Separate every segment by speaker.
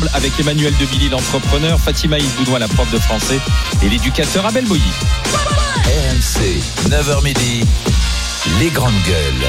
Speaker 1: avec Emmanuel Debilly, l'entrepreneur, Fatima Ilboudouin, la prof de français, et l'éducateur Abel Boilly.
Speaker 2: RMC, 9h midi, les grandes gueules.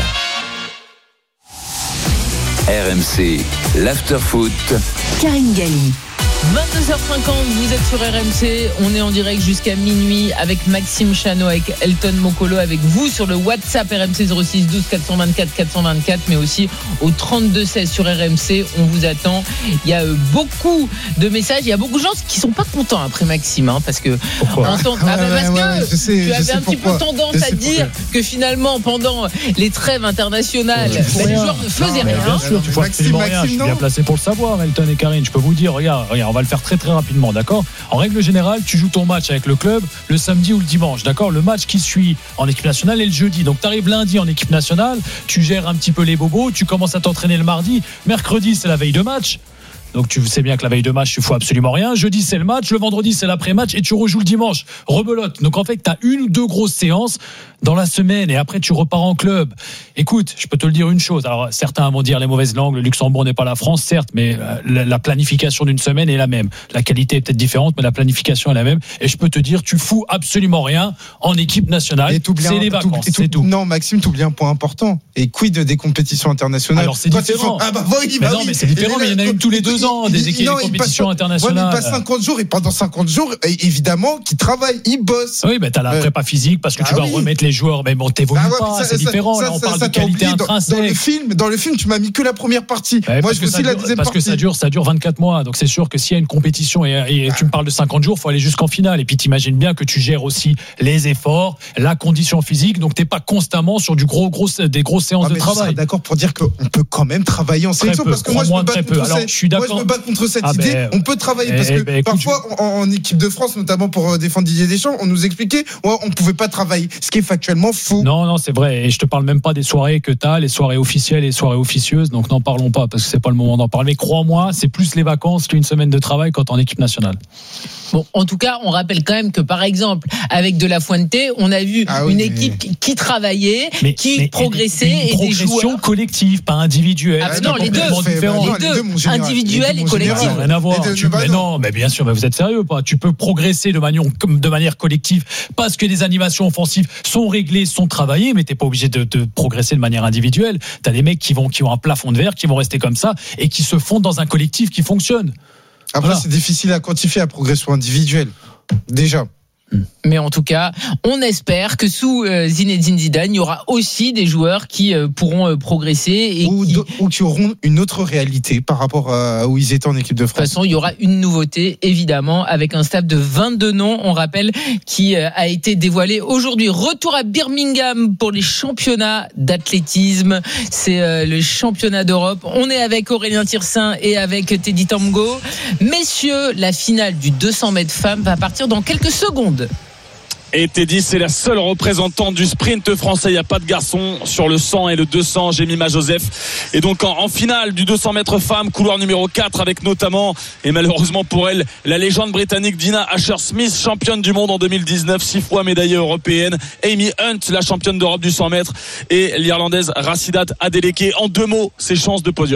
Speaker 2: RMC, l'after-foot.
Speaker 3: Karine Galli.
Speaker 4: 22h50, vous êtes sur RMC, on est en direct jusqu'à minuit avec Maxime Chano, avec Elton Mokolo, avec vous sur le WhatsApp RMC 06 12 424 424, mais aussi au 32 16 sur RMC, on vous attend. Il y a beaucoup de messages, il y a beaucoup de gens qui sont pas contents après Maxime, hein, parce que parce que tu avais un petit peu tendance à dire que finalement pendant les trêves internationales, les joueurs ne faisaient rien.
Speaker 5: Bien sûr, tu vois absolument rien. Je suis bien placé pour le savoir, Elton et Karine. Je peux vous dire, regarde, on va le faire très très rapidement, d'accord ? En règle générale, tu joues ton match avec le club le samedi ou le dimanche, d'accord ? Le match qui suit en équipe nationale est le jeudi. Donc tu arrives lundi en équipe nationale, tu gères un petit peu les bobos, tu commences à t'entraîner le mardi, mercredi c'est la veille de match. Donc tu sais bien que la veille de match, tu fous absolument rien. Jeudi, c'est le match. Le vendredi, c'est l'après-match. Et tu rejoues le dimanche. Rebelote. Donc en fait, tu as une ou deux grosses séances dans la semaine. Et après, tu repars en club. Écoute, je peux te le dire une chose. Alors certains vont dire les mauvaises langues. Le Luxembourg n'est pas la France, certes. Mais la planification d'une semaine est la même. La qualité est peut-être différente, mais la planification est la même. Et je peux te dire, tu fous absolument rien en équipe nationale. C'est les vacances, c'est tout.
Speaker 6: Non, Maxime, tu oublies un point important. Et quid des compétitions internationales ?
Speaker 5: Alors c'est différent. Mais c'est différent. Mais il y en a une tous les 2 ans, des compétitions internationales.
Speaker 6: Il passe 50 jours et pendant 50 jours, évidemment, qu'ils travaillent, ils bossent.
Speaker 5: Oui, t'as la prépa physique parce que tu vas remettre les joueurs. Mais bon, t'évolues pas, c'est différent. Là, on parle de qualité intrinsèque.
Speaker 6: Dans le film, tu m'as mis que la première partie. Moi, je veux aussi la deuxième partie.
Speaker 5: Parce que ça dure 24 mois. Donc, c'est sûr que s'il y a une compétition et tu me parles de 50 jours, il faut aller jusqu'en finale. Et puis, t'imagines bien que tu gères aussi les efforts, la condition physique. Donc, t'es pas constamment sur des grosses séances de travail.
Speaker 6: Je suis d'accord pour dire qu'on peut quand même travailler en sélection. Parce que moi, je me bats contre cette idée. On peut travailler parce que parfois en équipe de France, notamment pour défendre Didier Deschamps, on nous expliquait on pouvait pas travailler, ce qui est factuellement faux.
Speaker 5: Non, c'est vrai. Et je te parle même pas des soirées que t'as, les soirées officielles et les soirées officieuses. Donc n'en parlons pas parce que c'est pas le moment d'en parler. Mais crois-moi, c'est plus les vacances qu'une semaine de travail quand t'es en équipe nationale.
Speaker 4: Bon, en tout cas, on rappelle quand même que par exemple, avec De La Fuente, on a vu une équipe qui travaillait, qui progressait
Speaker 5: et des joueurs collective, pas individuelle.
Speaker 4: Non, les deux, individuel et collectif.
Speaker 5: Rien à voir. Mais bien sûr, mais vous êtes sérieux pas ? Tu peux progresser de manière collective parce que les animations offensives sont réglées, sont travaillées, mais t'es pas obligé de progresser de manière individuelle. T'as des mecs qui ont un plafond de verre, qui vont rester comme ça et qui se fondent dans un collectif qui fonctionne.
Speaker 6: Après, c'est difficile à quantifier la progression individuelle. Déjà.
Speaker 4: Mais en tout cas, on espère que sous Zinedine Zidane, il y aura aussi des joueurs qui pourront progresser
Speaker 6: ou qui auront une autre réalité par rapport à où ils étaient en équipe de France.
Speaker 4: De toute façon, il y aura une nouveauté, évidemment, avec un staff de 22 noms, on rappelle, qui a été dévoilé aujourd'hui. Retour à Birmingham pour les championnats d'athlétisme. C'est le championnat d'Europe. On est avec Aurélien Tirsin et avec Teddy Tamgo. Messieurs, la finale du 200 mètres femmes va partir dans quelques secondes.
Speaker 7: Et Teddy, c'est la seule représentante du sprint français. Il n'y a pas de garçon sur le 100 et le 200, Jemima Joseph. Et donc en finale du 200 mètres femmes, couloir numéro 4, avec notamment, et malheureusement pour elle, la légende britannique Dina Asher-Smith, championne du monde en 2019, 6 fois médaillée européenne. Amy Hunt, la championne d'Europe du 100 mètres. Et l'Irlandaise Rassidat Adeleke. En 2 mots, ses chances de podium.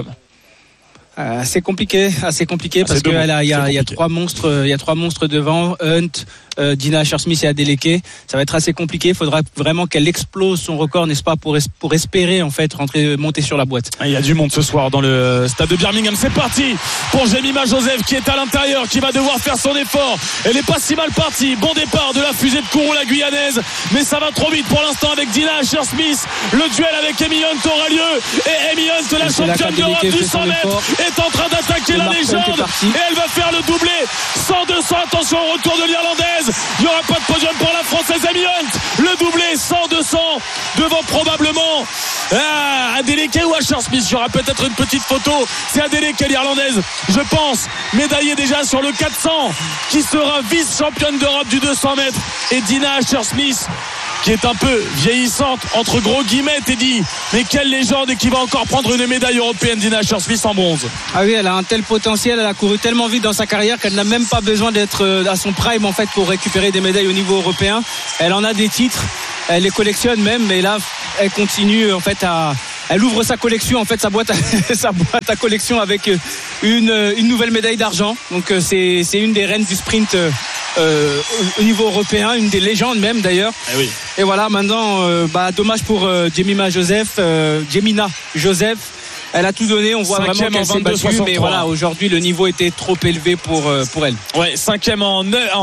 Speaker 8: Assez compliqué parce que il y a 3 monstres devant, Hunt, Dina Asher-Smith et Adeleke. Ça va être assez compliqué. Il faudra vraiment qu'elle explose son record, n'est-ce pas, pour espérer en fait monter sur la boîte.
Speaker 7: Il y a du monde ce soir dans le stade de Birmingham. C'est parti pour Jemima Joseph qui est à l'intérieur, qui va devoir faire son effort. Elle n'est pas si mal partie. Bon départ de la fusée de Kourou, la Guyanaise, mais ça va trop vite pour l'instant avec Dina Asher-Smith. Le duel avec Amy Hunt aura lieu et Amy Hunt, la championne d'Europe du 100 mètres, est en train d'attaquer la légende et elle va faire le doublé 100-200. Attention au retour de l'Irlandaise, il n'y aura pas de podium pour la Française Amy Hunt. Le doublé 100-200 devant probablement Adeleke ou Asher-Smith. Il y aura peut-être une petite photo. C'est Adeleke, l'Irlandaise, je pense, médaillée déjà sur le 400, qui sera vice-championne d'Europe du 200 mètres, et Dina Asher-Smith qui est un peu vieillissante entre gros guillemets, Teddy, mais quelle légende, et qui va encore prendre une médaille européenne, Dina Asher-Smith en bronze.
Speaker 8: Ah oui, elle a un tel potentiel, elle a couru tellement vite dans sa carrière qu'elle n'a même pas besoin d'être à son prime en fait pour récupérer des médailles au niveau européen. Elle en a des titres, elle les collectionne même, mais là elle continue en fait à elle ouvre sa collection, en fait, sa boîte à collection avec une nouvelle médaille d'argent. Donc c'est une des reines du sprint au niveau européen, une des légendes même d'ailleurs.
Speaker 7: Oui.
Speaker 8: Et voilà, maintenant, dommage pour Jemima Joseph. Elle a tout donné, on voit vraiment qu'elle s'est battue, mais voilà, aujourd'hui le niveau était trop élevé pour elle.
Speaker 7: Ouais, 5e en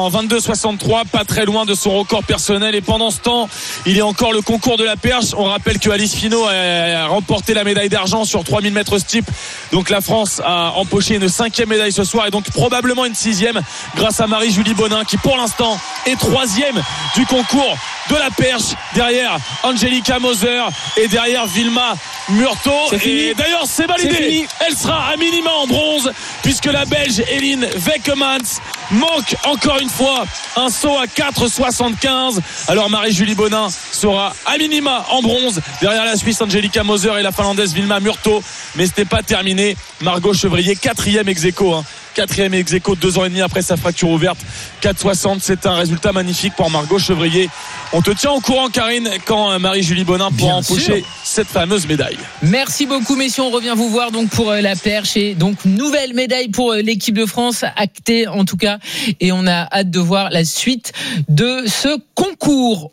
Speaker 7: 22,63, pas très loin de son record personnel. Et pendant ce temps, il y a encore le concours de la perche. On rappelle que Alice Finot a remporté la médaille d'argent sur 3000 mètres steeple. Donc la France a empoché une 5e médaille ce soir et donc probablement une 6e grâce à Marie-Julie Bonin qui pour l'instant est 3e du concours de la perche derrière Angelika Moser et derrière Vilma Murto. Et d'ailleurs c'est validé. Elle sera à minima en bronze puisque la Belge Eline Weckemans manque encore une fois un saut à 4,75. Alors Marie-Julie Bonin sera à minima en bronze derrière la Suisse Angelika Moser et la Finlandaise Vilma Murto. Mais ce n'est pas terminé. Margot Chevrier 4e ex-aequo. 4e ex-aequo 2 ans et demi après sa fracture ouverte. 4,60, c'est un résultat magnifique pour Margot Chevrier. On te tient au courant, Karine, quand Marie-Julie Bonin pourra empocher cette fameuse médaille.
Speaker 4: Merci beaucoup, messieurs. On revient vous voir donc pour la perche et donc nouvelle médaille pour l'équipe de France, actée en tout cas. Et on a hâte de voir la suite de ce concours.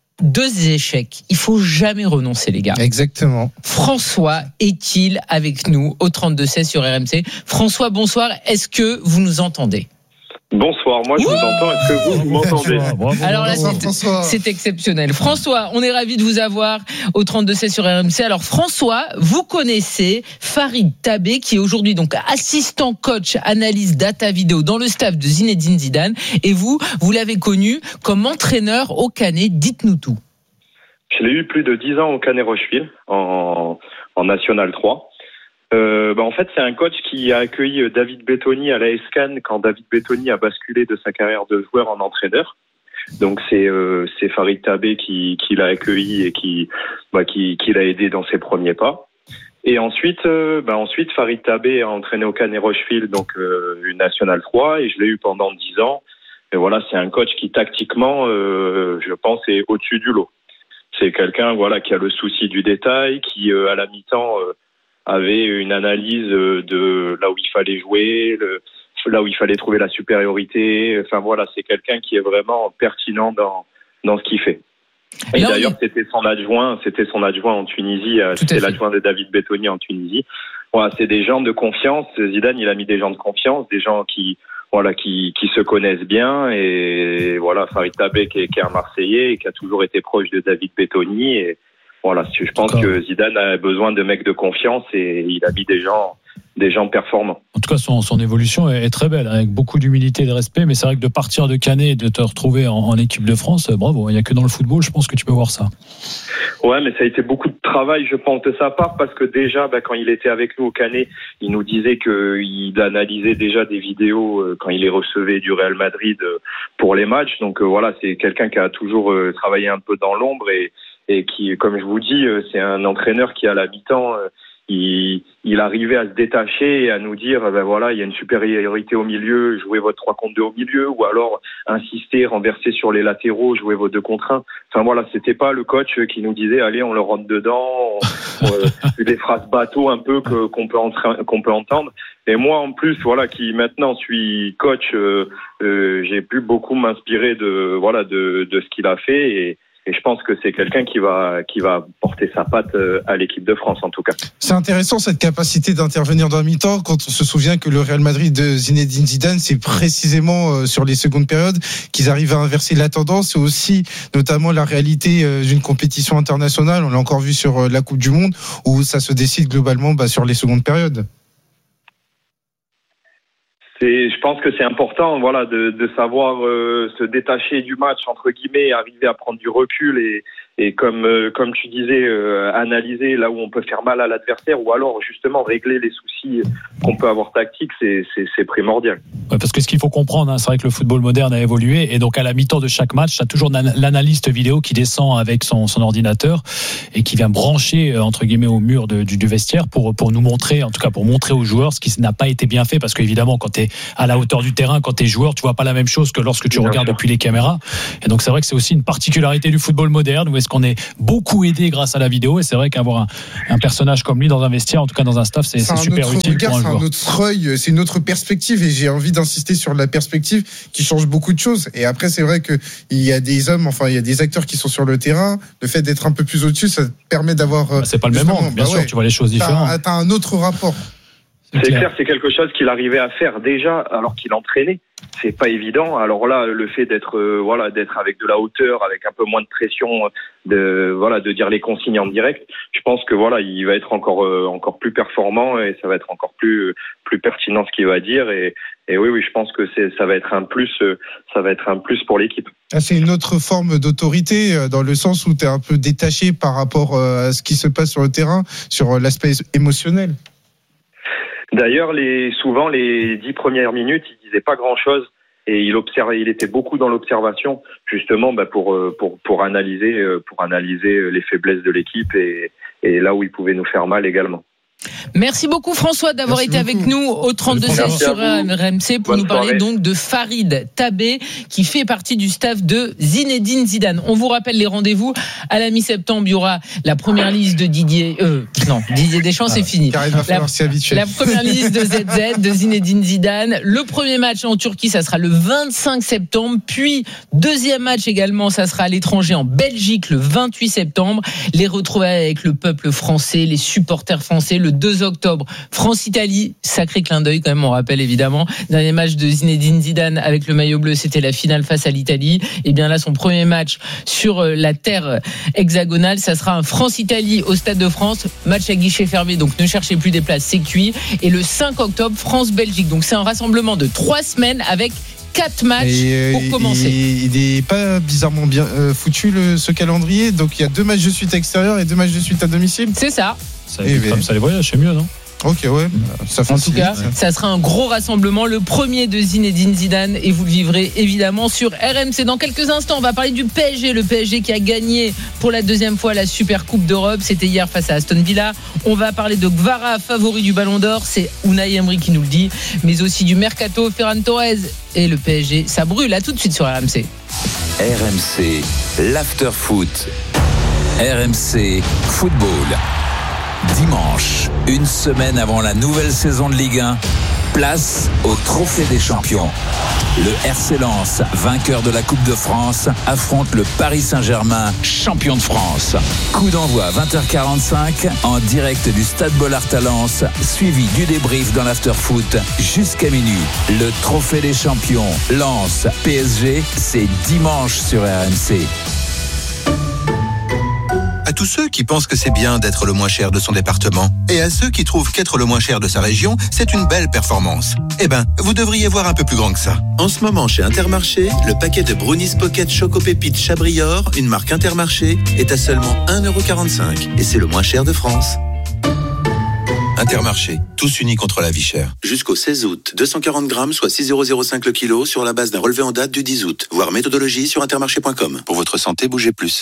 Speaker 4: 2 échecs. Il faut jamais renoncer, les gars.
Speaker 6: Exactement.
Speaker 4: François est-il avec nous au 32-16 sur RMC? François, bonsoir. Est-ce que vous nous entendez?
Speaker 9: Bonsoir, moi je vous entends. Est-ce que vous m'entendez?
Speaker 4: Alors là, c'est exceptionnel. François, on est ravis de vous avoir au 32-16 sur RMC. Alors François, vous connaissez Farid Tabé, qui est aujourd'hui donc assistant coach analyse data vidéo dans le staff de Zinedine Zidane. Et vous l'avez connu comme entraîneur au Canet. Dites-nous tout.
Speaker 9: Je l'ai eu plus de 10 ans au Canet Rocheville, en National 3. En fait, c'est un coach qui a accueilli David Bettoni à l'AS Cannes quand David Bettoni a basculé de sa carrière de joueur en entraîneur. Donc c'est Farid Tabé qui l'a accueilli et qui l'a aidé dans ses premiers pas. Et ensuite Farid Tabé a entraîné au Canet Rocheville, donc une National 3, et je l'ai eu pendant 10 ans. Et voilà, c'est un coach qui tactiquement, je pense, est au-dessus du lot. C'est quelqu'un qui a le souci du détail, qui à la mi-temps avait une analyse de là où il fallait jouer, là où il fallait trouver la supériorité. Enfin voilà, c'est quelqu'un qui est vraiment pertinent dans ce qu'il fait. Et d'ailleurs, c'était son adjoint en Tunisie. C'était l'adjoint de David Bettoni en Tunisie. Voilà, c'est des gens de confiance. Zidane, il a mis des gens de confiance, des gens qui se connaissent bien. Et voilà, Farid Tabé qui est un Marseillais et qui a toujours été proche de David Bettoni. Et voilà, je pense que Zidane a besoin de mecs de confiance et il a mis des gens performants.
Speaker 5: En tout cas, son évolution est très belle, avec beaucoup d'humilité et de respect. Mais c'est vrai que de partir de Canet et de te retrouver en équipe de France, bravo. Il n'y a que dans le football, je pense que tu peux voir ça.
Speaker 9: Ouais, mais ça a été beaucoup de travail, je pense, de sa part, parce que déjà, quand il était avec nous au Canet, il nous disait qu'il analysait déjà des vidéos quand il les recevait du Real Madrid pour les matchs. Donc voilà, c'est quelqu'un qui a toujours travaillé un peu dans l'ombre et qui, comme je vous dis, c'est un entraîneur qui à la mi-temps, il arrivait à se détacher et à nous dire, il y a une supériorité au milieu, jouez votre 3 contre 2 au milieu, ou alors insister, renverser sur les latéraux, jouer vos 2 contre 1. Enfin voilà, c'était pas le coach qui nous disait, allez, on le rentre dedans, des phrases bateau un peu qu'on peut entendre. Et moi, en plus, qui maintenant suis coach, j'ai pu beaucoup m'inspirer de ce qu'il a fait. Et je pense que c'est quelqu'un qui va porter sa patte à l'équipe de France, en tout cas.
Speaker 6: C'est intéressant, cette capacité d'intervenir dans la mi-temps, quand on se souvient que le Real Madrid de Zinedine Zidane, c'est précisément sur les secondes périodes qu'ils arrivent à inverser la tendance, et aussi notamment la réalité d'une compétition internationale. On l'a encore vu sur la Coupe du Monde, où ça se décide globalement sur les secondes périodes.
Speaker 9: Je pense que c'est important, de savoir se détacher du match, entre guillemets, arriver à prendre du recul et comme tu disais, analyser là où on peut faire mal à l'adversaire, ou alors justement régler les soucis qu'on peut avoir tactiques, c'est primordial.
Speaker 5: Ouais, parce que ce qu'il faut comprendre, c'est vrai que le football moderne a évolué, et donc à la mi-temps de chaque match, tu as toujours l'analyste vidéo qui descend avec son ordinateur et qui vient brancher entre guillemets au mur du vestiaire pour nous montrer, en tout cas pour montrer aux joueurs ce qui n'a pas été bien fait, parce qu'évidemment quand tu es à la hauteur du terrain, quand tu es joueur, tu vois pas la même chose que lorsque tu regardes depuis les caméras. Et donc c'est vrai que c'est aussi une particularité du football moderne, où est-ce qu'on est beaucoup aidé grâce à la vidéo, et c'est vrai qu'avoir un personnage comme lui dans un vestiaire, en tout cas dans un staff, c'est super utile.
Speaker 6: Regard, pour un joueur. C'est un autre œil, c'est une autre perspective, et j'ai envie d'insister sur la perspective qui change beaucoup de choses. Et après, c'est vrai qu'il y a des hommes, il y a des acteurs qui sont sur le terrain. Le fait d'être un peu plus au-dessus, ça permet d'avoir.
Speaker 5: C'est pas le même angle, bien sûr, tu vois les choses différentes.
Speaker 6: T'as un autre rapport.
Speaker 9: C'est clair, c'est quelque chose qu'il arrivait à faire déjà alors qu'il entraînait. C'est pas évident. Alors là, le fait d'être avec de la hauteur, avec un peu moins de pression, de dire les consignes en direct, je pense que il va être encore plus performant, et ça va être encore plus pertinent ce qu'il va dire, et oui, je pense que ça va être un plus pour l'équipe.
Speaker 6: C'est une autre forme d'autorité, dans le sens où tu es un peu détaché par rapport à ce qui se passe sur le terrain, sur l'aspect émotionnel.
Speaker 9: D'ailleurs, souvent les 10 premières minutes, il disait pas grand-chose, et il était beaucoup dans l'observation, justement pour analyser les faiblesses de l'équipe et là où il pouvait nous faire mal également.
Speaker 4: Merci beaucoup François d'avoir été avec nous au 32-16 sur RMC pour nous parler donc de Farid Tabé, qui fait partie du staff de Zinedine Zidane. On vous rappelle les rendez-vous à la mi-septembre. Il y aura la première liste de Didier Deschamps, c'est fini. La première liste de ZZ de Zinedine Zidane. Le premier match en Turquie, ça sera le 25 septembre. Puis deuxième match également, ça sera à l'étranger en Belgique le 28 septembre. Les retrouvailles avec le peuple français, les supporters français le 2 octobre, France-Italie, sacré clin d'œil quand même, on rappelle évidemment. Dernier match de Zinedine Zidane avec le maillot bleu, c'était la finale face à l'Italie. Et bien là, son premier match sur la terre hexagonale, ça sera un France-Italie au Stade de France, match à guichet fermé, donc ne cherchez plus des places, c'est cuit. Et le 5 octobre, France-Belgique. Donc c'est un rassemblement de 3 semaines avec 4 matchs pour commencer.
Speaker 6: Il n'est pas bizarrement bien foutu ce calendrier, donc il y a 2 matchs de suite à l'extérieur et 2 matchs de suite à domicile.
Speaker 4: C'est ça.
Speaker 5: Comme ça les voyages, c'est mieux, non ?
Speaker 6: Ok, ouais. Ça
Speaker 4: en tout cas, ça sera un gros rassemblement, le premier de Zinedine Zidane, et vous le vivrez évidemment sur RMC. Dans quelques instants, on va parler du PSG, le PSG qui a gagné pour la 2e fois la Super Coupe d'Europe. C'était hier face à Aston Villa. On va parler de Kvara, favori du Ballon d'Or, c'est Unai Emery qui nous le dit, mais aussi du Mercato, Ferran Torres, et le PSG, ça brûle. À tout de suite sur RMC.
Speaker 2: RMC, l'after-foot. RMC Football. Dimanche, une semaine avant la nouvelle saison de Ligue 1, place au Trophée des Champions. Le RC Lens, vainqueur de la Coupe de France, affronte le Paris Saint-Germain, champion de France. Coup d'envoi à 20h45 en direct du Stade Bollaert à Lens, suivi du débrief dans l'after-foot jusqu'à minuit. Le Trophée des Champions, Lens, PSG, c'est dimanche sur RMC.
Speaker 10: À tous ceux qui pensent que c'est bien d'être le moins cher de son département, et à ceux qui trouvent qu'être le moins cher de sa région, c'est une belle performance. Eh ben, vous devriez voir un peu plus grand que ça. En ce moment, chez Intermarché, le paquet de Brownies Pocket Choco Pépites Chabrior, une marque Intermarché, est à seulement 1,45€. Et c'est le moins cher de France. Intermarché, tous unis contre la vie chère. Jusqu'au 16 août, 240 grammes, soit 6,05€ le kilo, sur la base d'un relevé en date du 10 août. Voir méthodologie sur intermarché.com. Pour votre santé, bougez plus.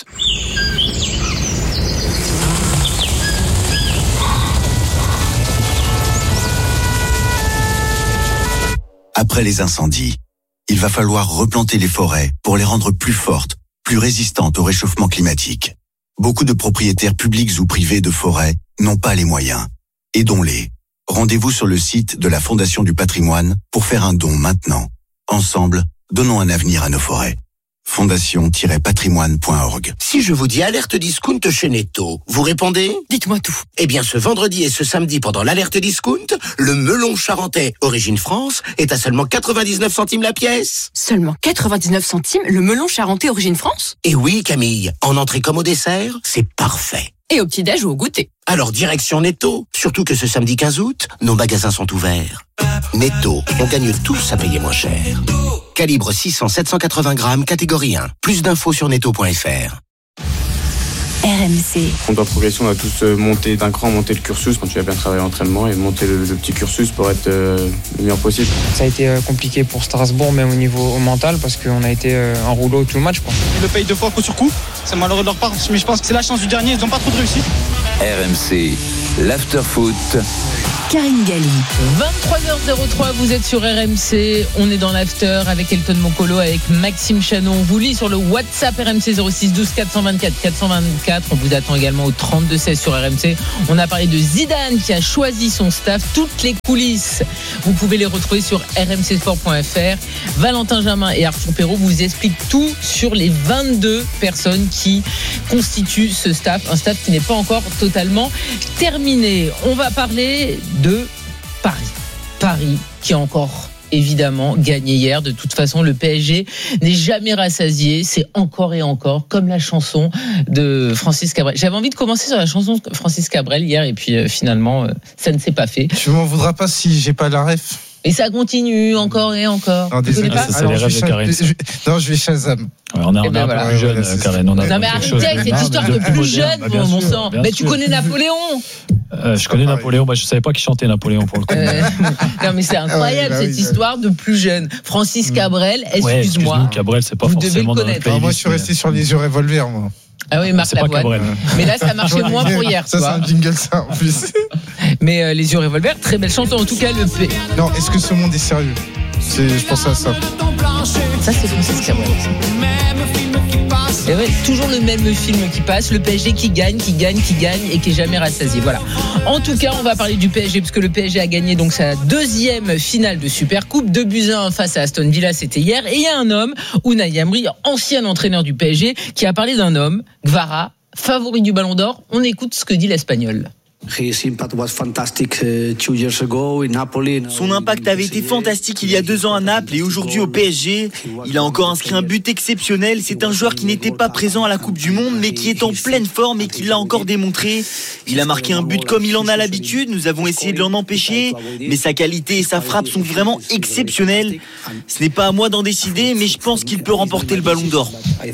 Speaker 10: Après les incendies, il va falloir replanter les forêts pour les rendre plus fortes, plus résistantes au réchauffement climatique. Beaucoup de propriétaires publics ou privés de forêts n'ont pas les moyens. Aidons-les. Rendez-vous sur le site de la Fondation du Patrimoine pour faire un don maintenant. Ensemble, donnons un avenir à nos forêts. fondation-patrimoine.org.
Speaker 11: Si je vous dis alerte discount chez Netto, vous répondez ?
Speaker 12: Dites-moi tout.
Speaker 11: Eh bien, ce vendredi et ce samedi, pendant l'alerte discount, le melon charentais Origine France est à seulement 99 centimes la pièce.
Speaker 12: Seulement 99 centimes le melon charentais Origine France ?
Speaker 11: Et oui, Camille, en entrée comme au dessert, c'est parfait.
Speaker 12: Et au petit-déj ou au goûter.
Speaker 11: Alors direction Netto, surtout que ce samedi 15 août, nos magasins sont ouverts. Netto, on gagne tous à payer moins cher. Calibre 600-780 grammes, catégorie 1. Plus d'infos sur netto.fr.
Speaker 3: RMC.
Speaker 13: On doit progresser, on doit tous monter d'un cran, monter le cursus quand tu as bien travaillé l'entraînement et monter le petit cursus pour être le meilleur possible.
Speaker 14: Ça a été compliqué pour Strasbourg, même au niveau mental, parce qu'on a été en rouleau tout le match.
Speaker 15: Ils le payent 2 fois coup sur coup, c'est malheureux de leur part, mais je pense que c'est la chance du dernier, ils n'ont pas trop de réussite.
Speaker 2: RMC, l'after-foot.
Speaker 3: Karine Galli.
Speaker 4: 23h03, vous êtes sur RMC. On est dans l'after avec Elton Mokolo, avec Maxime Chanon. On vous lit sur le WhatsApp RMC 06 12 424 424. On vous attend également au 32 16 sur RMC. On a parlé de Zidane qui a choisi son staff. Toutes les coulisses, vous pouvez les retrouver sur rmcsport.fr. Valentin Jamin et Arthur Perrault vous expliquent tout sur les 22 personnes qui constituent ce staff. Un staff qui n'est pas encore totalement terminé. On va parler de Paris qui a encore évidemment gagné hier. De toute façon, le PSG n'est jamais rassasié. C'est encore et encore, comme la chanson de Francis Cabrel. J'avais envie de commencer sur la chanson de Francis Cabrel hier et puis finalement ça ne s'est pas fait.
Speaker 6: Tu m'en voudras pas si j'ai pas la ref.
Speaker 4: Et ça continue encore et encore.
Speaker 6: Non, désolé,
Speaker 5: c'est les rêves de Karine.
Speaker 6: Non, je vais Shazam.
Speaker 5: Ouais, on est un peu plus jeune, Karine.
Speaker 4: Non, mais arrêtez avec cette histoire de plus jeune, mon sang. Mais tu connais Napoléon.
Speaker 5: Je connais Napoléon. Je savais pas qui chantait Napoléon pour le coup.
Speaker 4: Non, mais c'est incroyable cette histoire de plus jeune. Francis Cabrel, excuse-moi.
Speaker 5: Cabrel, c'est pas
Speaker 4: vous
Speaker 5: forcément
Speaker 4: devez le connaître.
Speaker 6: Moi, je suis resté sur les yeux revolver, moi.
Speaker 4: Ah oui, Marc Lavoine. Mais là, ça marchait moins pour hier.
Speaker 6: Ça, c'est un jingle, ça, en plus.
Speaker 4: Mais les yeux revolver, très belle chanson. En tout cas, le P.
Speaker 6: Non, est-ce que ce monde est sérieux ? Je pense à ça.
Speaker 4: Ça, c'est Francis Cabrel. Et ouais, toujours le même film qui passe, le PSG qui gagne et qui est jamais rassasié. Voilà. En tout cas, on va parler du PSG parce que le PSG a gagné donc sa deuxième finale de Supercoupe, 2-1 face à Aston Villa, c'était hier. Et il y a un homme, Unai Emery, ancien entraîneur du PSG, qui a parlé d'un homme, Gvara, favori du Ballon d'Or. On écoute ce que dit l'Espagnol.
Speaker 16: Son impact avait été fantastique il y a 2 ans à Naples et aujourd'hui au PSG. Il a encore inscrit un but exceptionnel. C'est un joueur qui n'était pas présent à la Coupe du Monde mais qui est en pleine forme et qui l'a encore démontré. Il a marqué un but comme il en a l'habitude. Nous avons essayé de l'en empêcher, mais sa qualité et sa frappe sont vraiment exceptionnelles. Ce n'est pas à moi d'en décider, mais je pense qu'il peut remporter le Ballon d'Or.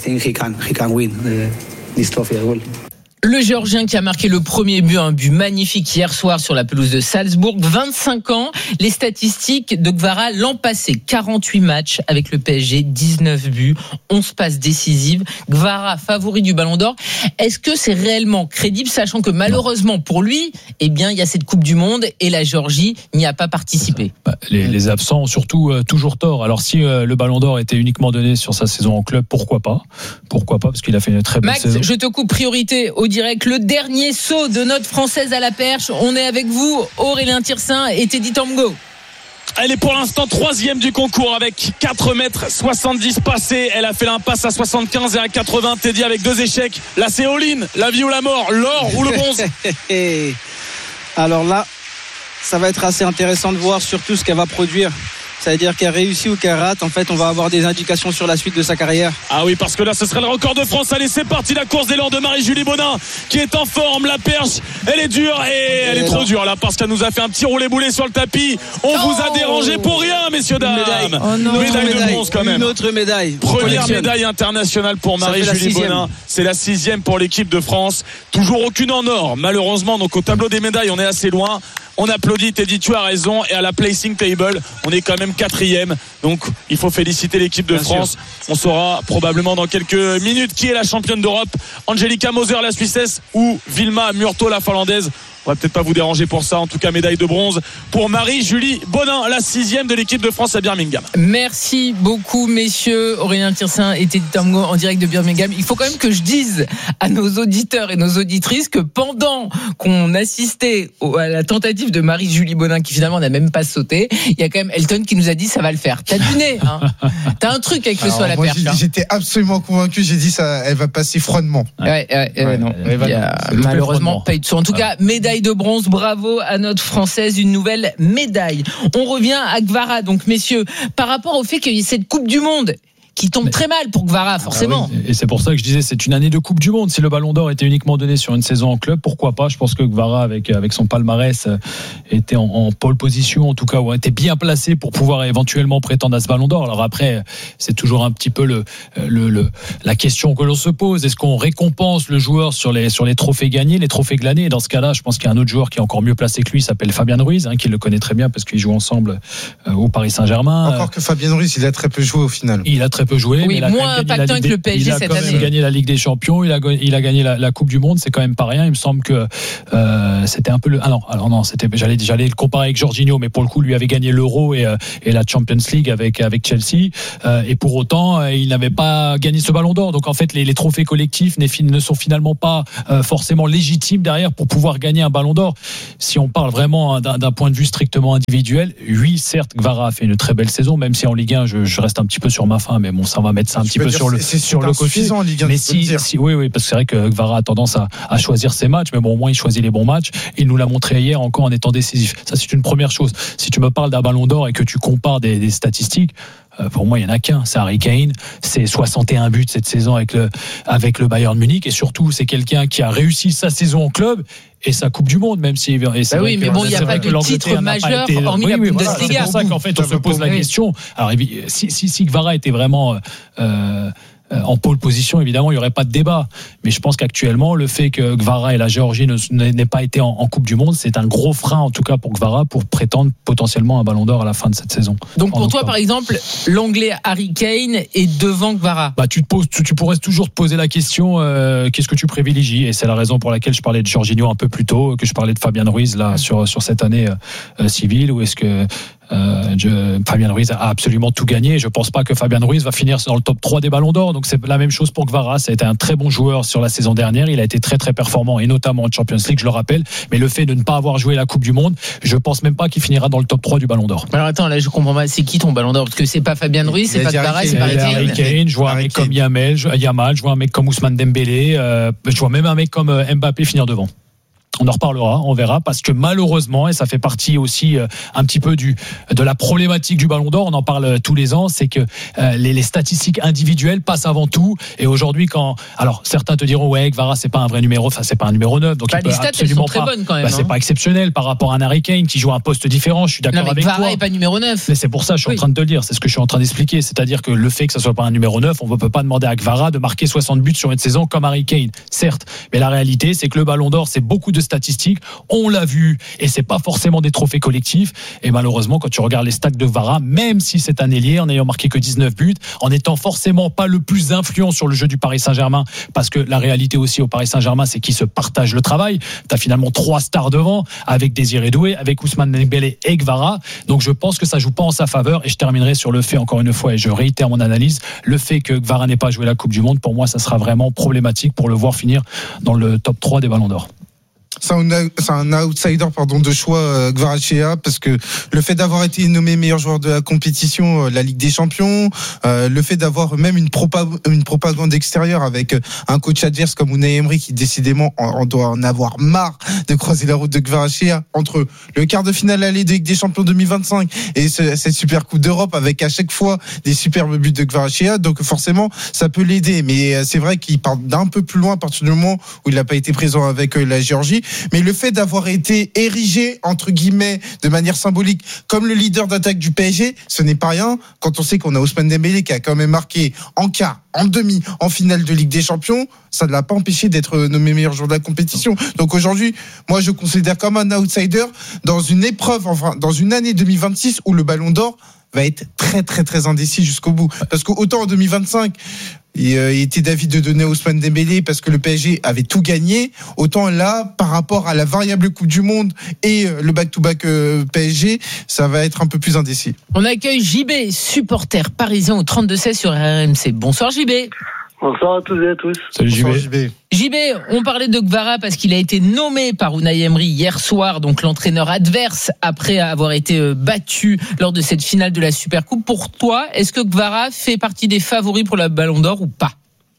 Speaker 4: Le Géorgien qui a marqué le premier but, un but magnifique hier soir sur la pelouse de Salzbourg, 25 ans. Les statistiques de Gvara l'an passé, 48 matchs avec le PSG, 19 buts, 11 passes décisives. Gvara, favori du Ballon d'Or. Est-ce que c'est réellement crédible, sachant que malheureusement pour lui, eh bien, il y a cette Coupe du Monde et la Géorgie n'y a pas participé?
Speaker 5: Les absents ont surtout toujours tort. Alors si le Ballon d'Or était uniquement donné sur sa saison en club, pourquoi pas, parce qu'il a fait une très belle saison.
Speaker 4: Max, je te coupe, priorité au direct, le dernier saut de notre Française à la perche. On est avec vous, Aurélien Tirsin et Teddy Tango.
Speaker 7: Elle est pour l'instant 3e du concours avec 4,70 m passés. Elle a fait l'impasse à 75 et à 80. Teddy avec 2 échecs. Là c'est all-in, la vie ou la mort, l'or ou le bronze.
Speaker 8: Alors là, ça va être assez intéressant de voir surtout ce qu'elle va produire. C'est-à-dire qu'elle réussit ou qu'elle rate. En fait, on va avoir des indications sur la suite de sa carrière.
Speaker 7: Ah oui, parce que là, ce serait le record de France. Allez, c'est parti, la course d'élan de Marie-Julie Bonin qui est en forme. La perche, elle est dure et elle est trop dure là parce qu'elle nous a fait un petit roulé-boulé sur le tapis. On vous a dérangé pour rien, messieurs, dames. Médaille de bronze quand même.
Speaker 8: Une autre médaille.
Speaker 7: Première médaille internationale pour Marie-Julie Bonin. C'est la 6e pour l'équipe de France. Toujours aucune en or, malheureusement. Donc au tableau des médailles, on est assez loin. On applaudit, Teddy, tu as raison. Et à la placing table, on est quand même 4e. Donc il faut féliciter l'équipe de France. On saura probablement dans quelques minutes qui est la championne d'Europe. Angelika Moser, la Suissesse, ou Vilma Murto, la Finlandaise. On va peut-être pas vous déranger pour ça. En tout cas, médaille de bronze pour Marie-Julie Bonin, la 6e de l'équipe de France à Birmingham.
Speaker 4: Merci beaucoup, messieurs. Aurélien Tirsin et Teddy Tango en direct de Birmingham. Il faut quand même que je dise à nos auditeurs et nos auditrices que pendant qu'on assistait à la tentative de Marie-Julie Bonin, qui finalement n'a même pas sauté, il y a quand même Elton qui nous a dit ça va le faire. T'as du nez, hein. T'as un truc avec le saut à la perche.
Speaker 6: J'étais absolument convaincu. J'ai dit ça, elle va passer froidement.
Speaker 4: Ouais, non. Il y a malheureusement pas eu de saut. En tout cas, médaille de bronze, bravo à notre Française, une nouvelle médaille. On revient à Gvara, donc messieurs, par rapport au fait qu'il y ait cette Coupe du Monde qui tombe très mal pour Kvara, forcément.
Speaker 5: Oui. Et c'est pour ça que je disais, c'est une année de Coupe du Monde. Si le Ballon d'Or était uniquement donné sur une saison en club, pourquoi pas? Je pense que Kvara, avec son palmarès, était en pole position, en tout cas, ou était bien placé pour pouvoir éventuellement prétendre à ce Ballon d'Or. Alors après, c'est toujours un petit peu la question que l'on se pose. Est-ce qu'on récompense le joueur sur les trophées gagnés, les trophées glanés? Et dans ce cas-là, je pense qu'il y a un autre joueur qui est encore mieux placé que lui, il s'appelle Fabien Ruiz, qui le connaît très bien parce qu'ils jouent ensemble au Paris Saint-Germain.
Speaker 6: Encore que Fabien Ruiz, il a très peu joué au final.
Speaker 5: Il a très peu joué,
Speaker 4: oui, mais moins impactant que le PSG cette année.
Speaker 5: Il a quand même gagné la Ligue des Champions, il a gagné la Coupe du Monde, c'est quand même pas rien. Il me semble que c'était un peu non, j'allais le comparer avec Jorginho, mais pour le coup, lui avait gagné l'Euro et la Champions League avec Chelsea, et pour autant, il n'avait pas gagné ce Ballon d'Or. Donc en fait, les trophées collectifs ne sont finalement pas forcément légitimes derrière pour pouvoir gagner un Ballon d'Or. Si on parle vraiment d'un point de vue strictement individuel, oui, certes, Kvara a fait une très belle saison, même si en Ligue 1, je reste un petit peu sur ma faim, mais bon, ça va mettre ça un petit peu sur le côté.
Speaker 6: En Ligue 1,
Speaker 5: mais oui, parce que c'est vrai que Kvara a tendance à choisir ses matchs, mais bon, au moins il choisit les bons matchs. Il nous l'a montré hier encore en étant décisif. Ça, c'est une première chose. Si tu me parles d'un Ballon d'Or et que tu compares des statistiques, pour moi, il n'y en a qu'un, c'est Harry Kane. C'est 61 buts cette saison avec le Bayern Munich, et surtout, c'est quelqu'un qui a réussi sa saison en club et sa Coupe du Monde, même si.
Speaker 4: Oui, mais bon, il n'y a pas de titre majeur hormis la Bundesliga.
Speaker 5: C'est pour ça qu'en fait, on se pose la question. Alors, si Kvara était vraiment en pole position, évidemment, il n'y aurait pas de débat. Mais je pense qu'actuellement, le fait que Kvara et la Géorgie n'aient pas été en Coupe du Monde, c'est un gros frein, en tout cas pour Kvara, pour prétendre potentiellement un Ballon d'Or à la fin de cette saison.
Speaker 4: Donc pour toi, par exemple, l'Anglais Harry Kane est devant Kvara.
Speaker 5: Tu pourrais toujours te poser la question, qu'est-ce que tu privilégies? Et c'est la raison pour laquelle je parlais de Jorginho un peu plus tôt, que je parlais de Fabien Ruiz là sur cette année civile, ou est-ce que Fabien Ruiz a absolument tout gagné. Je pense pas que Fabien Ruiz va finir dans le top 3 des Ballons d'Or. Donc c'est la même chose pour Kvara. Ça a été un très bon joueur sur la saison dernière. Il a été très très performant, et notamment en Champions League, je le rappelle. Mais le fait de ne pas avoir joué la Coupe du Monde, je pense même pas qu'il finira dans le top 3 du Ballon d'Or.
Speaker 4: Alors attends, là je comprends pas. C'est qui ton Ballon d'Or? Parce que c'est pas Fabien Ruiz, c'est pas Kvara, c'est pas Harry
Speaker 5: Kane. Je vois un mec comme Yamal, je vois un mec comme Ousmane Dembélé, je vois même un mec comme Mbappé finir devant. On en reparlera, on verra, parce que malheureusement, et ça fait partie aussi un petit peu de la problématique du Ballon d'Or, on en parle tous les ans, c'est que les statistiques individuelles passent avant tout. Et aujourd'hui, alors certains te diront, ouais, Kvara c'est pas un vrai numéro, c'est pas un numéro 9, donc
Speaker 4: les stats elles sont très bonnes quand même.
Speaker 5: C'est pas exceptionnel par rapport à un Harry Kane qui joue un poste différent. Je suis d'accord avec toi.
Speaker 4: Kvara est pas numéro 9.
Speaker 5: Mais c'est pour ça, je suis en train de te le dire, c'est ce que je suis en train d'expliquer, c'est-à-dire que le fait que ça soit pas un numéro 9, on ne peut pas demander à Kvara de marquer 60 buts sur une saison comme Harry Kane, certes. Mais la réalité, c'est que le Ballon d'Or, c'est beaucoup de statistiques. On l'a vu, et c'est pas forcément des trophées collectifs. Et malheureusement, quand tu regardes les stats de Kvara, même si c'est un ailier, en n'ayant marqué que 19 buts, en étant forcément pas le plus influent sur le jeu du Paris Saint-Germain, parce que la réalité aussi au Paris Saint-Germain, c'est qu'ils se partagent le travail. T'as finalement 3 stars devant, avec Désiré Doué, avec Ousmane Dembélé et Kvara. Donc je pense que ça joue pas en sa faveur. Et je terminerai sur le fait, encore une fois, et je réitère mon analyse, le fait que Kvara n'ait pas joué la Coupe du Monde, pour moi, ça sera vraiment problématique pour le voir finir dans le top 3 des Ballons d'Or.
Speaker 6: C'est un outsider de choix, Kvaratskhelia, parce que le fait d'avoir été nommé meilleur joueur de la compétition, la Ligue des Champions, le fait d'avoir même une propagande extérieure avec un coach adverse comme Unai Emery, qui décidément on doit en avoir marre de croiser la route de Kvaratskhelia, entre le quart de finale aller de Ligue des Champions 2025 et cette super Coupe d'Europe avec à chaque fois des superbes buts de Kvaratskhelia. Donc forcément ça peut l'aider, mais c'est vrai qu'il part d'un peu plus loin à partir du moment où il n'a pas été présent avec la Géorgie. Mais le fait d'avoir été érigé, entre guillemets, de manière symbolique, comme le leader d'attaque du PSG, ce n'est pas rien, quand on sait qu'on a Ousmane Dembélé qui a quand même marqué en quart, en demi, en finale de Ligue des Champions, ça ne l'a pas empêché d'être nommé meilleur joueur de la compétition. Donc aujourd'hui, moi je considère comme un outsider dans une épreuve, enfin dans une année 2026 où le Ballon d'Or va être très très très indécis jusqu'au bout. Parce qu'autant en 2025, il était d'avis de donner Ousmane Dembélé parce que le PSG avait tout gagné, autant là, par rapport à la variable Coupe du Monde et le back-to-back PSG, ça va être un peu plus indécis.
Speaker 4: On accueille JB, supporter parisien au 32-16 sur RMC. Bonsoir JB.
Speaker 17: Bonsoir à tous et à tous.
Speaker 5: Salut JB.
Speaker 4: JB, on parlait de Kvara parce qu'il a été nommé par Unai Emery hier soir, donc l'entraîneur adverse, après avoir été battu lors de cette finale de la Supercoupe. Pour toi, est-ce que Kvara fait partie des favoris pour la Ballon d'Or ou pas?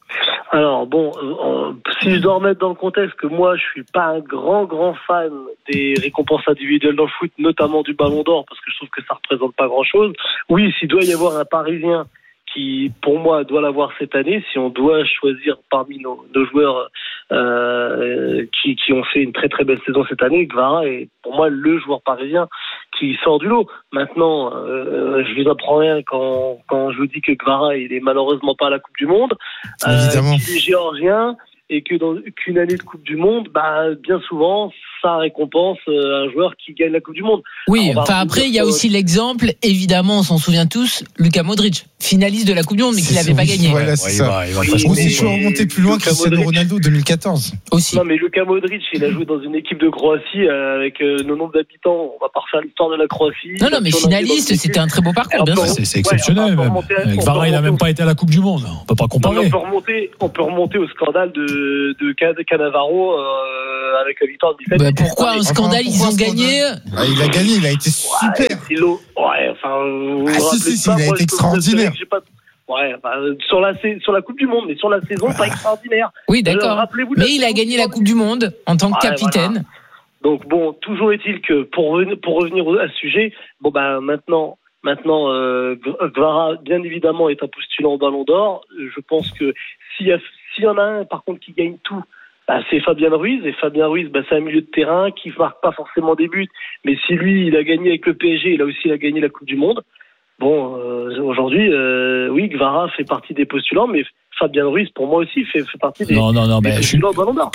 Speaker 17: Alors bon, si je dois remettre dans le contexte que moi je suis pas un grand fan des récompenses individuelles dans le foot, notamment du Ballon d'Or, parce que je trouve que ça représente pas grand-chose. Oui, s'il doit y avoir un Parisien qui, pour moi, doit l'avoir cette année, si on doit choisir parmi nos joueurs qui ont fait une très très belle saison cette année, Kvara est pour moi le joueur parisien qui sort du lot. Maintenant, je vous apprends rien quand je vous dis que Kvara il est malheureusement pas à la Coupe du Monde, qu'il est géorgien et qu'une année de Coupe du Monde, bien souvent ça récompense un joueur qui gagne la Coupe du Monde.
Speaker 4: Oui, après il y a aussi l'exemple, évidemment, on s'en souvient tous, Luka Modric, finaliste de la Coupe du Monde, mais qui l'avait pas gagné.
Speaker 6: Voilà, c'est ça. Moi aussi, je suis remonté plus loin que Cristiano Ronaldo 2014.
Speaker 17: Aussi. Non, mais Luka Modric, il a joué dans une équipe de Croatie avec nos nombres d'habitants. On va pas refaire l'histoire de la Croatie.
Speaker 4: Non, mais finaliste, c'était un très beau parcours. Bien sûr.
Speaker 5: C'est exceptionnel. Kvara, il n'a même pas été à la Coupe du Monde. On peut pas comparer.
Speaker 17: On peut remonter au scandale de Cannavaro avec la victoire de 17.
Speaker 4: Pourquoi un scandale? Ils ont gagné.
Speaker 6: Il a gagné, il a été super.
Speaker 17: Il
Speaker 6: a été extraordinaire.
Speaker 17: Sur la Coupe du Monde, mais sur la saison, pas extraordinaire.
Speaker 4: Oui, d'accord. Mais il a gagné la Coupe du Monde en tant que capitaine.
Speaker 17: Voilà. Donc bon, toujours est-il que pour revenir à ce sujet, maintenant, Kvara, bien évidemment, est un postulant au Ballon d'Or. Je pense que s'il y en a un, par contre, qui gagne tout, c'est Fabien Ruiz. Et Fabien Ruiz, c'est un milieu de terrain qui ne marque pas forcément des buts. Mais si lui, il a gagné avec le PSG, il a gagné la Coupe du Monde. Bon, aujourd'hui, oui, Kvara fait partie des postulants, mais Fabien Ruiz, pour moi aussi, fait partie des postulants au Ballon d'Or.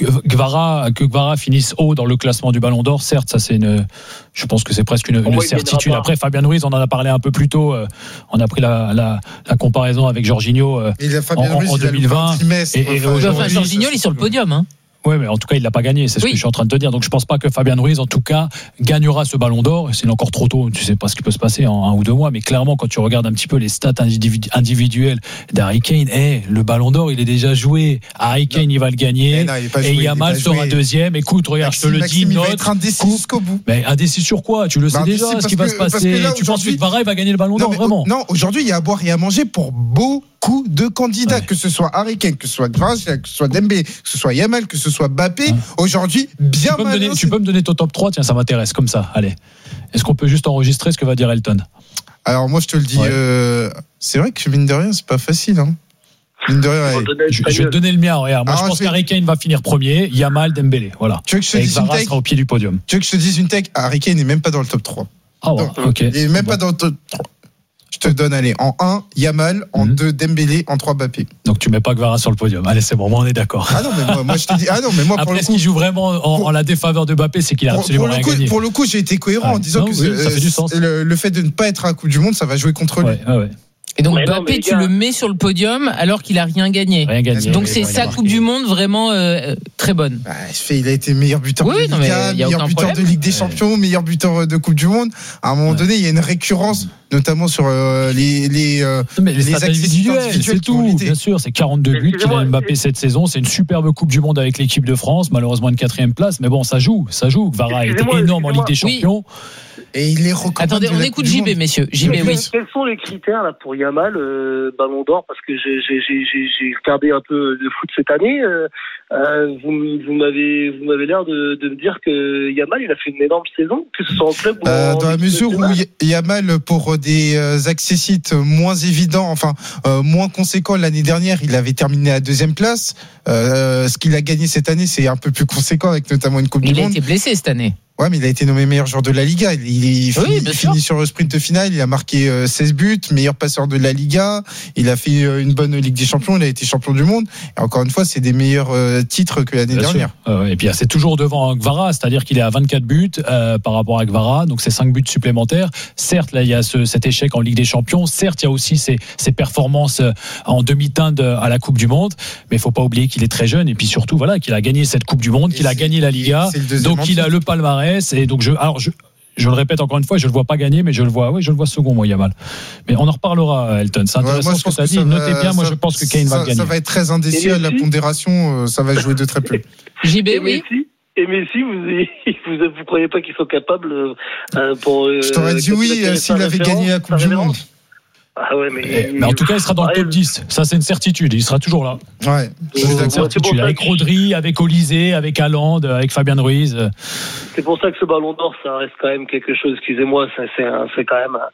Speaker 5: Que Kvara finisse haut dans le classement du Ballon d'Or, certes, ça je pense que c'est presque une certitude. Après, Fabien Ruiz, on en a parlé un peu plus tôt. On a pris la comparaison avec Jorginho en 2020.
Speaker 4: Jorginho, il est sur le podium, hein.
Speaker 5: Oui, mais en tout cas, il l'a pas gagné, c'est ce que je suis en train de te dire. Donc, je pense pas que Fabien Ruiz, en tout cas, gagnera ce Ballon d'Or. C'est encore trop tôt, tu sais pas ce qui peut se passer en 1 ou 2 mois, mais clairement, quand tu regardes un petit peu les stats individuelles d'Harry Kane, le Ballon d'Or, il est déjà joué. Harry Kane, il va le gagner, et Yamal sera deuxième. Écoute, regarde, je te le dis,
Speaker 6: il va être indécis jusqu'au bout.
Speaker 5: Mais indécis sur quoi? Tu le sais déjà, ce qui va se passer. Tu penses que Kvara va gagner le Ballon d'Or, vraiment?
Speaker 6: Non, aujourd'hui, il y a à boire et à manger pour beaucoup de candidats, que ce soit Harry Kane, que ce soit Kvara, que ce soit Dembélé, que ce soit Yamal, que ce soit Mbappé. Aujourd'hui, bien malin.
Speaker 5: Tu peux me donner ton top 3? Tiens, ça m'intéresse, comme ça. Allez. Est-ce qu'on peut juste enregistrer ce que va dire Elton?
Speaker 6: Alors, moi, je te le dis, c'est vrai que mine de rien, c'est pas facile, hein. Mine de rien,
Speaker 5: je vais te donner le mien. Regarde. Moi, je pense qu'Harry Kane va finir premier. Yamal, Dembélé. Voilà.
Speaker 6: Tu veux que je te dise
Speaker 5: Kvara sera au pied du podium.
Speaker 6: Tu veux que je te dise une tech? Harry Kane n'est même pas dans le top 3.
Speaker 5: Ah ouais, ok.
Speaker 6: Il n'est même pas dans le top 3. Je te donne, allez, en 1, Yamal, en 2, Dembélé, en 3, Mbappé.
Speaker 5: Donc tu mets pas Kvara sur le podium. Allez, c'est bon, moi on est d'accord.
Speaker 6: Ah non, mais moi je te dis, moi
Speaker 5: après,
Speaker 6: pour le coup.
Speaker 5: Ce qui joue vraiment en la défaveur de Mbappé, c'est qu'il a absolument rien gagné.
Speaker 6: Pour le coup, j'ai été cohérent en disant que
Speaker 5: ça fait du sens.
Speaker 6: Le fait de ne pas être à la Coupe du Monde, ça va jouer contre lui.
Speaker 5: Ouais.
Speaker 4: Et donc Mbappé, tu le mets sur le podium alors qu'il a rien gagné. Donc c'est sa Coupe du Monde vraiment très bonne.
Speaker 6: Il a été meilleur buteur de Liga, meilleur buteur de Ligue des Champions, meilleur buteur de Coupe du Monde. À un moment donné, il y a une récurrence, notamment sur les
Speaker 5: stats individuels, c'est tout. Bien sûr, c'est 42 buts qu'il a Mbappé cette saison. C'est une superbe Coupe du Monde avec l'équipe de France. Malheureusement une 4e place, mais bon, ça joue. Kvara a été énorme en Ligue des Champions.
Speaker 6: Et il est recommandé.
Speaker 4: Attendez, on écoute JB, messieurs. JB, oui.
Speaker 17: Quels sont les critères là pour Yamal, Ballon d'Or? Parce que j'ai regardé un peu de foot cette année. Vous m'avez l'air de me dire que Yamal, il a fait une énorme saison, que ce soit en club ou
Speaker 6: dans la mesure où Yamal, pour des accessites moins évidents, moins conséquents l'année dernière, il avait terminé à 2e place. Ce qu'il a gagné cette année, c'est un peu plus conséquent, avec notamment une Coupe du Monde.
Speaker 4: Il a été blessé cette année.
Speaker 6: Ouais, mais il a été nommé meilleur joueur de la Liga. Il finit sur le sprint final. Il a marqué 16 buts, meilleur passeur de la Liga. Il a fait une bonne Ligue des Champions. Il a été champion du monde. Et encore une fois, c'est des meilleurs titres que l'année dernière.
Speaker 5: Et puis, c'est toujours devant Kvara, c'est-à-dire qu'il est à 24 buts par rapport à Kvara. Donc, c'est 5 buts supplémentaires. Certes, là, il y a cet échec en Ligue des Champions. Certes, il y a aussi ces performances en demi-teinte à la Coupe du Monde. Mais il faut pas oublier qu'il est très jeune. Et puis surtout, voilà, qu'il a gagné cette Coupe du Monde, qu'il a gagné la Liga. Donc, il a le palmarès. Et donc je le répète encore une fois, je le vois pas gagner, mais je le vois second, moi, Yamal. Mais on en reparlera, Elton. C'est intéressant ce que tu as dit. Notez bien, moi je pense que Kane va gagner.
Speaker 6: Ça va être très indécis, la pondération, ça va jouer de très peu.
Speaker 4: JB, oui.
Speaker 17: Et Messi, vous croyez pas qu'ils sont capables pour
Speaker 6: je t'aurais dit oui s'il avait gagné la Coupe du Monde.
Speaker 17: Ah ouais,
Speaker 5: mais en tout cas, il sera dans le top 10. Ça, c'est une certitude. Il sera toujours là.
Speaker 6: Ouais,
Speaker 5: avec Rodri, avec Olysée, avec Haaland, avec Fabien Ruiz.
Speaker 17: C'est pour ça que ce Ballon d'Or, ça reste quand même quelque chose. Excusez-moi, c'est quand même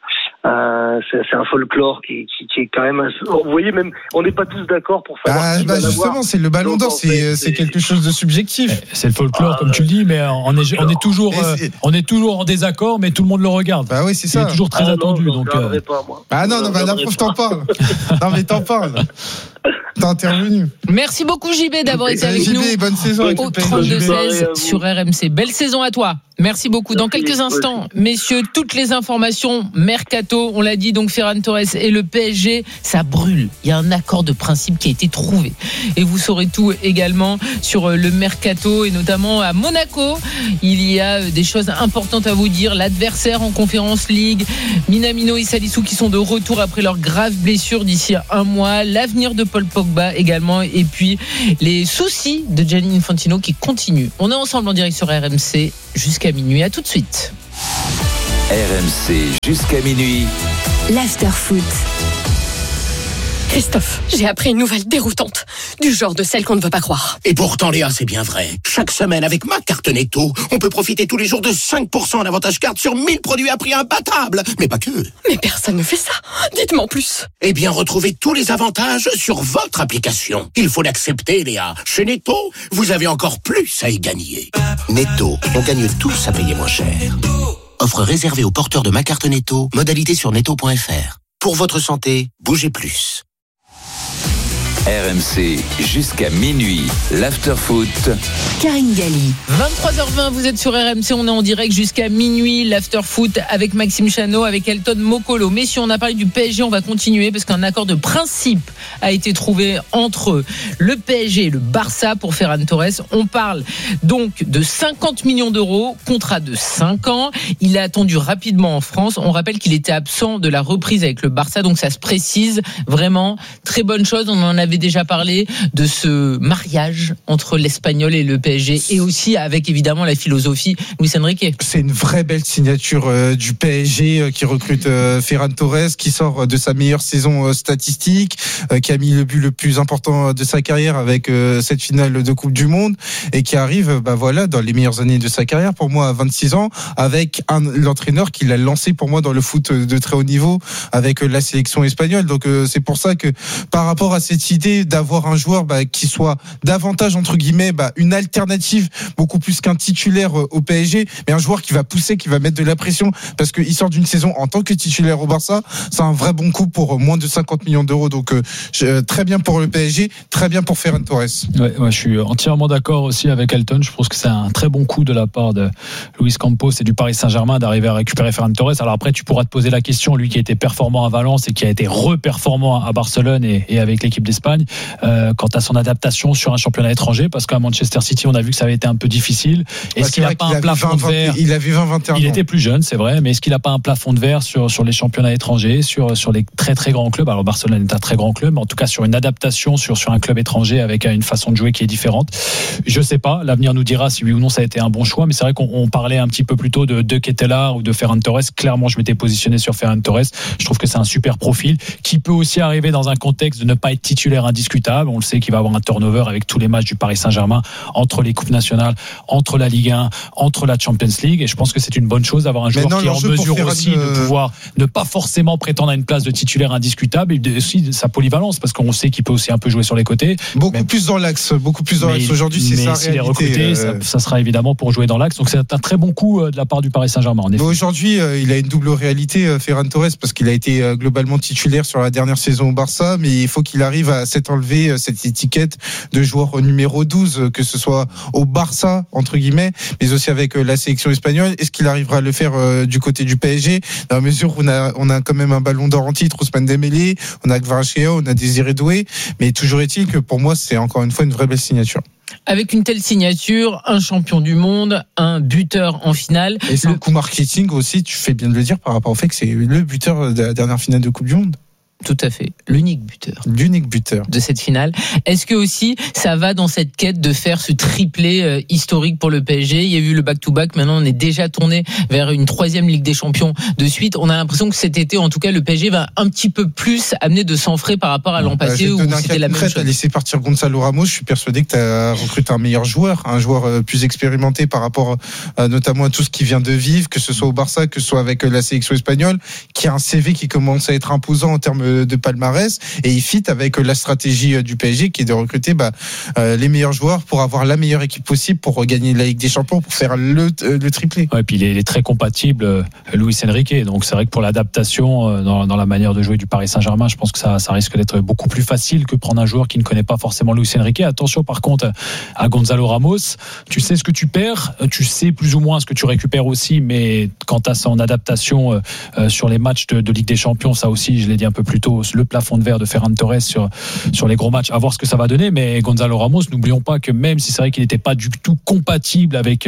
Speaker 17: c'est un folklore qui est quand même. Vous voyez, même on n'est pas tous d'accord pour savoir.
Speaker 6: Justement, c'est le Ballon d'Or, c'est quelque chose de subjectif.
Speaker 5: C'est le folklore, comme tu le dis, mais on est toujours en désaccord, mais tout le monde le regarde.
Speaker 6: Bah oui, c'est ça.
Speaker 5: C'est toujours très attendu.
Speaker 17: Non,
Speaker 6: la preuve, t'en parles. Non, mais t'en parles. T'as intervenu.
Speaker 4: Merci beaucoup JB d'avoir été avec nous.
Speaker 6: Bonne saison
Speaker 4: au 32-16 sur RMC. Belle saison à toi. Merci beaucoup. Dans quelques instants, messieurs, toutes les informations mercato, on l'a dit, donc Ferran Torres et le PSG, ça brûle. Il y a un accord de principe qui a été trouvé. Et vous saurez tout également sur le mercato et notamment à Monaco. Il y a des choses importantes à vous dire. L'adversaire en Conference League, Minamino et Salisu qui sont de retour après leur grave blessure d'ici un mois. L'avenir de Paul Pogba également. Et puis les soucis de Gianni Infantino qui continuent. On est ensemble en direct sur RMC jusqu'à minuit. À tout de suite.
Speaker 2: RMC jusqu'à minuit.
Speaker 3: L'after-foot.
Speaker 12: Christophe, j'ai appris une nouvelle déroutante, du genre de celle qu'on ne veut pas croire.
Speaker 11: Et pourtant, Léa, c'est bien vrai. Chaque semaine, avec ma carte Netto, on peut profiter tous les jours de 5% en avantage carte sur 1000 produits à prix imbattable. Mais pas que.
Speaker 12: Mais personne ne fait ça. Dites-moi en plus.
Speaker 11: Eh bien, retrouvez tous les avantages sur votre application. Il faut l'accepter, Léa. Chez Netto, vous avez encore plus à y gagner. Netto, on gagne tous à payer moins cher. Offre réservée aux porteurs de ma carte Netto. Modalité sur netto.fr. Pour votre santé, bougez plus.
Speaker 2: RMC jusqu'à minuit, l'after-foot.
Speaker 3: Karine Galli.
Speaker 4: 23h20, vous êtes sur RMC, on est en direct jusqu'à minuit, l'after-foot avec Maxime Chano, avec Elton Mokolo. Mais si on a parlé du PSG, on va continuer parce qu'un accord de principe a été trouvé entre le PSG et le Barça pour Ferran Torres. On parle donc de 50 millions d'euros, contrat de 5 ans. Il est attendu rapidement en France. On rappelle qu'il était absent de la reprise avec le Barça, donc ça se précise vraiment. Très bonne chose, on en avait déjà parlé de ce mariage entre l'Espagnol et le PSG et aussi avec évidemment la philosophie Luis Enrique.
Speaker 6: C'est une vraie belle signature du PSG qui recrute Ferran Torres, qui sort de sa meilleure saison statistique, qui a mis le but le plus important de sa carrière avec cette finale de Coupe du Monde et qui arrive dans les meilleures années de sa carrière pour moi à 26 ans avec l'entraîneur qui l'a lancé pour moi dans le foot de très haut niveau avec la sélection espagnole. Donc c'est pour ça que par rapport à cette idée d'avoir un joueur qui soit davantage entre guillemets une alternative beaucoup plus qu'un titulaire au PSG, mais un joueur qui va pousser, qui va mettre de la pression parce qu'il sort d'une saison en tant que titulaire au Barça, c'est un vrai bon coup pour moins de 50 millions d'euros. Donc très bien pour le PSG, très bien pour Ferran Torres.
Speaker 5: Ouais, je suis entièrement d'accord aussi avec Elton. Je pense que c'est un très bon coup de la part de Luis Campos et du Paris Saint-Germain d'arriver à récupérer Ferran Torres. Alors après, tu pourras te poser la question, lui qui a été performant à Valence et qui a été reperformant à Barcelone et avec l'équipe d'Espagne, quant à son adaptation sur un championnat étranger, parce qu'à Manchester City on a vu que ça avait été un peu difficile. Est-ce qu'il n'a pas un plafond de verre?
Speaker 6: Il avait 20-21 ans.
Speaker 5: Il était plus jeune, c'est vrai, mais est-ce qu'il n'a pas un plafond de verre sur les championnats étrangers, sur les très très grands clubs? Alors Barcelone est un très grand club, mais en tout cas sur une adaptation sur un club étranger avec une façon de jouer qui est différente. Je sais pas, l'avenir nous dira si oui ou non ça a été un bon choix, mais c'est vrai qu'on parlait un petit peu plus tôt de Ketelaere ou de Ferran Torres. Clairement je m'étais positionné sur Ferran Torres. Je trouve que c'est un super profil qui peut aussi arriver dans un contexte de ne pas être titulaire indiscutable. On le sait qu'il va avoir un turnover avec tous les matchs du Paris Saint-Germain, entre les coupes nationales, entre la Ligue 1, entre la Champions League, et je pense que c'est une bonne chose d'avoir un joueur qui est en mesure aussi de pouvoir ne pas forcément prétendre à une place de titulaire indiscutable, et aussi sa polyvalence, parce qu'on sait qu'il peut aussi un peu jouer sur les côtés.
Speaker 6: Beaucoup plus dans l'axe. Aujourd'hui, c'est ça.
Speaker 5: S'il est recruté, ça sera évidemment pour jouer dans l'axe. Donc c'est un très bon coup de la part du Paris Saint-Germain. En effet.
Speaker 6: Aujourd'hui, il a une double réalité, Ferran Torres, parce qu'il a été globalement titulaire sur la dernière saison au Barça, mais il faut qu'il arrive à s'être enlevé cette étiquette de joueur numéro 12, que ce soit au Barça entre guillemets, mais aussi avec la sélection espagnole. Est-ce qu'il arrivera à le faire du côté du PSG, dans la mesure où on a quand même un ballon d'or en titre, Ousmane Dembélé, on a Kvaratskhelia, on a Désiré Doué, mais toujours est-il que pour moi c'est encore une fois une vraie belle signature.
Speaker 4: Avec une telle signature, un champion du monde, un buteur en finale.
Speaker 6: Et c'est un coup marketing aussi, tu fais bien de le dire, par rapport au fait que c'est le buteur de la dernière finale de Coupe du Monde.
Speaker 4: Tout à fait. L'unique buteur de cette finale. Est-ce que aussi ça va dans cette quête de faire ce triplé historique pour le PSG? Il y a eu le back-to-back. Maintenant, on est déjà tourné vers une 3e Ligue des Champions de suite. On a l'impression que cet été, en tout cas, le PSG va un petit peu plus amener de sang frais par rapport à l'an passé où c'était la même chose.
Speaker 6: Tu as laissé partir Gonzalo Ramos. Je suis persuadé que tu as recruté un meilleur joueur, un joueur plus expérimenté par rapport notamment à tout ce qui vient de vivre, que ce soit au Barça, que ce soit avec la sélection espagnole, qui a un CV qui commence à être imposant en termes de palmarès, et il fit avec la stratégie du PSG qui est de recruter les meilleurs joueurs pour avoir la meilleure équipe possible pour gagner la Ligue des Champions, pour faire le triplé.
Speaker 5: Ouais, et puis il est très compatible, Luis Enrique, donc c'est vrai que pour l'adaptation dans la manière de jouer du Paris Saint-Germain, je pense que ça risque d'être beaucoup plus facile que prendre un joueur qui ne connaît pas forcément Luis Enrique. Attention par contre à Gonzalo Ramos, tu sais ce que tu perds, tu sais plus ou moins ce que tu récupères aussi, mais quant à son adaptation sur les matchs de Ligue des Champions, ça aussi je l'ai dit un peu plus tôt, le plafond de verre de Ferran Torres sur les gros matchs, à voir ce que ça va donner. Mais Gonzalo Ramos, n'oublions pas que même si c'est vrai qu'il n'était pas du tout compatible avec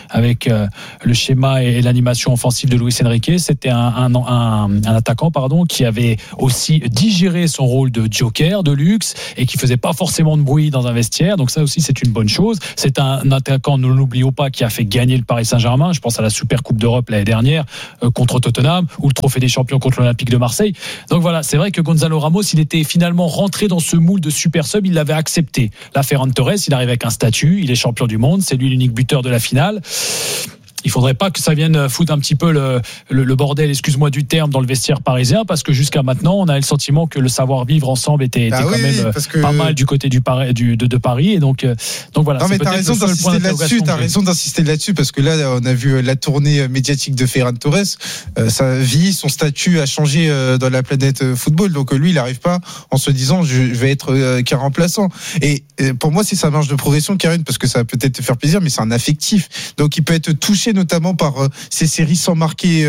Speaker 5: le schéma et l'animation offensive de Luis Enrique, c'était un attaquant qui avait aussi digéré son rôle de joker de luxe et qui faisait pas forcément de bruit dans un vestiaire, donc ça aussi c'est une bonne chose. C'est un attaquant, ne l'oublions pas, qui a fait gagner le Paris Saint-Germain, je pense à la Super Coupe d'Europe l'année dernière contre Tottenham, ou le Trophée des Champions contre l'Olympique de Marseille. Donc voilà, c'est vrai que Gonzalo Ramos, il était finalement rentré dans ce moule de super sub, il l'avait accepté. Là, Ferran Torres, il arrive avec un statut, il est champion du monde, c'est lui l'unique buteur de la finale. Il faudrait pas que ça vienne foutre un petit peu le bordel, excuse-moi du terme, dans le vestiaire parisien, parce que jusqu'à maintenant, on a le sentiment que le savoir-vivre ensemble était quand même pas mal du côté de Paris, et donc voilà.
Speaker 6: Non, mais t'as raison d'insister là-dessus, parce que là, on a vu la tournée médiatique de Ferran Torres, sa vie, son statut a changé dans la planète football, donc lui, il n'arrive pas en se disant je vais être qu'un remplaçant. Et pour moi, c'est sa marge de progression, Karine, parce que ça va peut-être te faire plaisir, mais c'est un affectif, donc il peut être touché notamment par ces séries sans marquer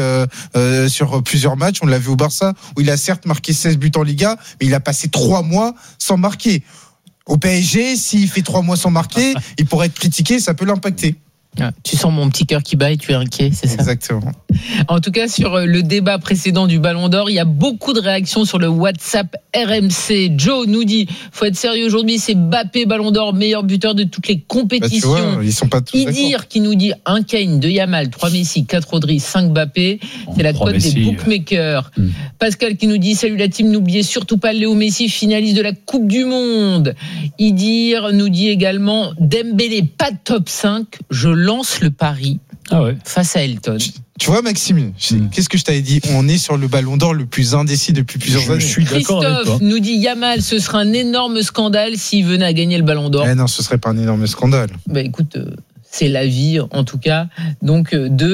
Speaker 6: sur plusieurs matchs. On l'a vu au Barça, où il a certes marqué 16 buts en Liga, mais il a passé 3 mois sans marquer. Au PSG, s'il fait 3 mois sans marquer, il pourrait être critiqué, ça peut l'impacter.
Speaker 4: Ah, tu sens mon petit cœur qui bat et tu es inquiet, c'est ça?
Speaker 6: Exactement.
Speaker 4: En tout cas, sur le débat précédent du Ballon d'Or, il y a beaucoup de réactions sur le WhatsApp RMC. Joe nous dit, faut être sérieux aujourd'hui, c'est Mbappé Ballon d'Or, meilleur buteur de toutes les compétitions.
Speaker 6: Tu vois, ils sont pas tous
Speaker 4: Idir qui nous dit 1 Kane, 2 Yamal, 3 Messi, 4 Rodri, 5 Mbappé. C'est la cote des bookmakers. Pascal qui nous dit, salut la team, n'oubliez surtout pas Léo Messi, finaliste de la Coupe du Monde. Idir nous dit également, Dembélé, pas de top 5, je lance le pari face à Elton.
Speaker 6: Tu vois, Maxime, qu'est-ce que je t'avais dit? On est sur le Ballon d'Or le plus indécis depuis plusieurs années.
Speaker 5: Je suis d'accord avec toi.
Speaker 4: Christophe nous dit Yamal, ce serait un énorme scandale s'il venait à gagner le Ballon d'Or.
Speaker 6: Non, ce serait pas un énorme scandale.
Speaker 4: Écoute, c'est l'avis, en tout cas, donc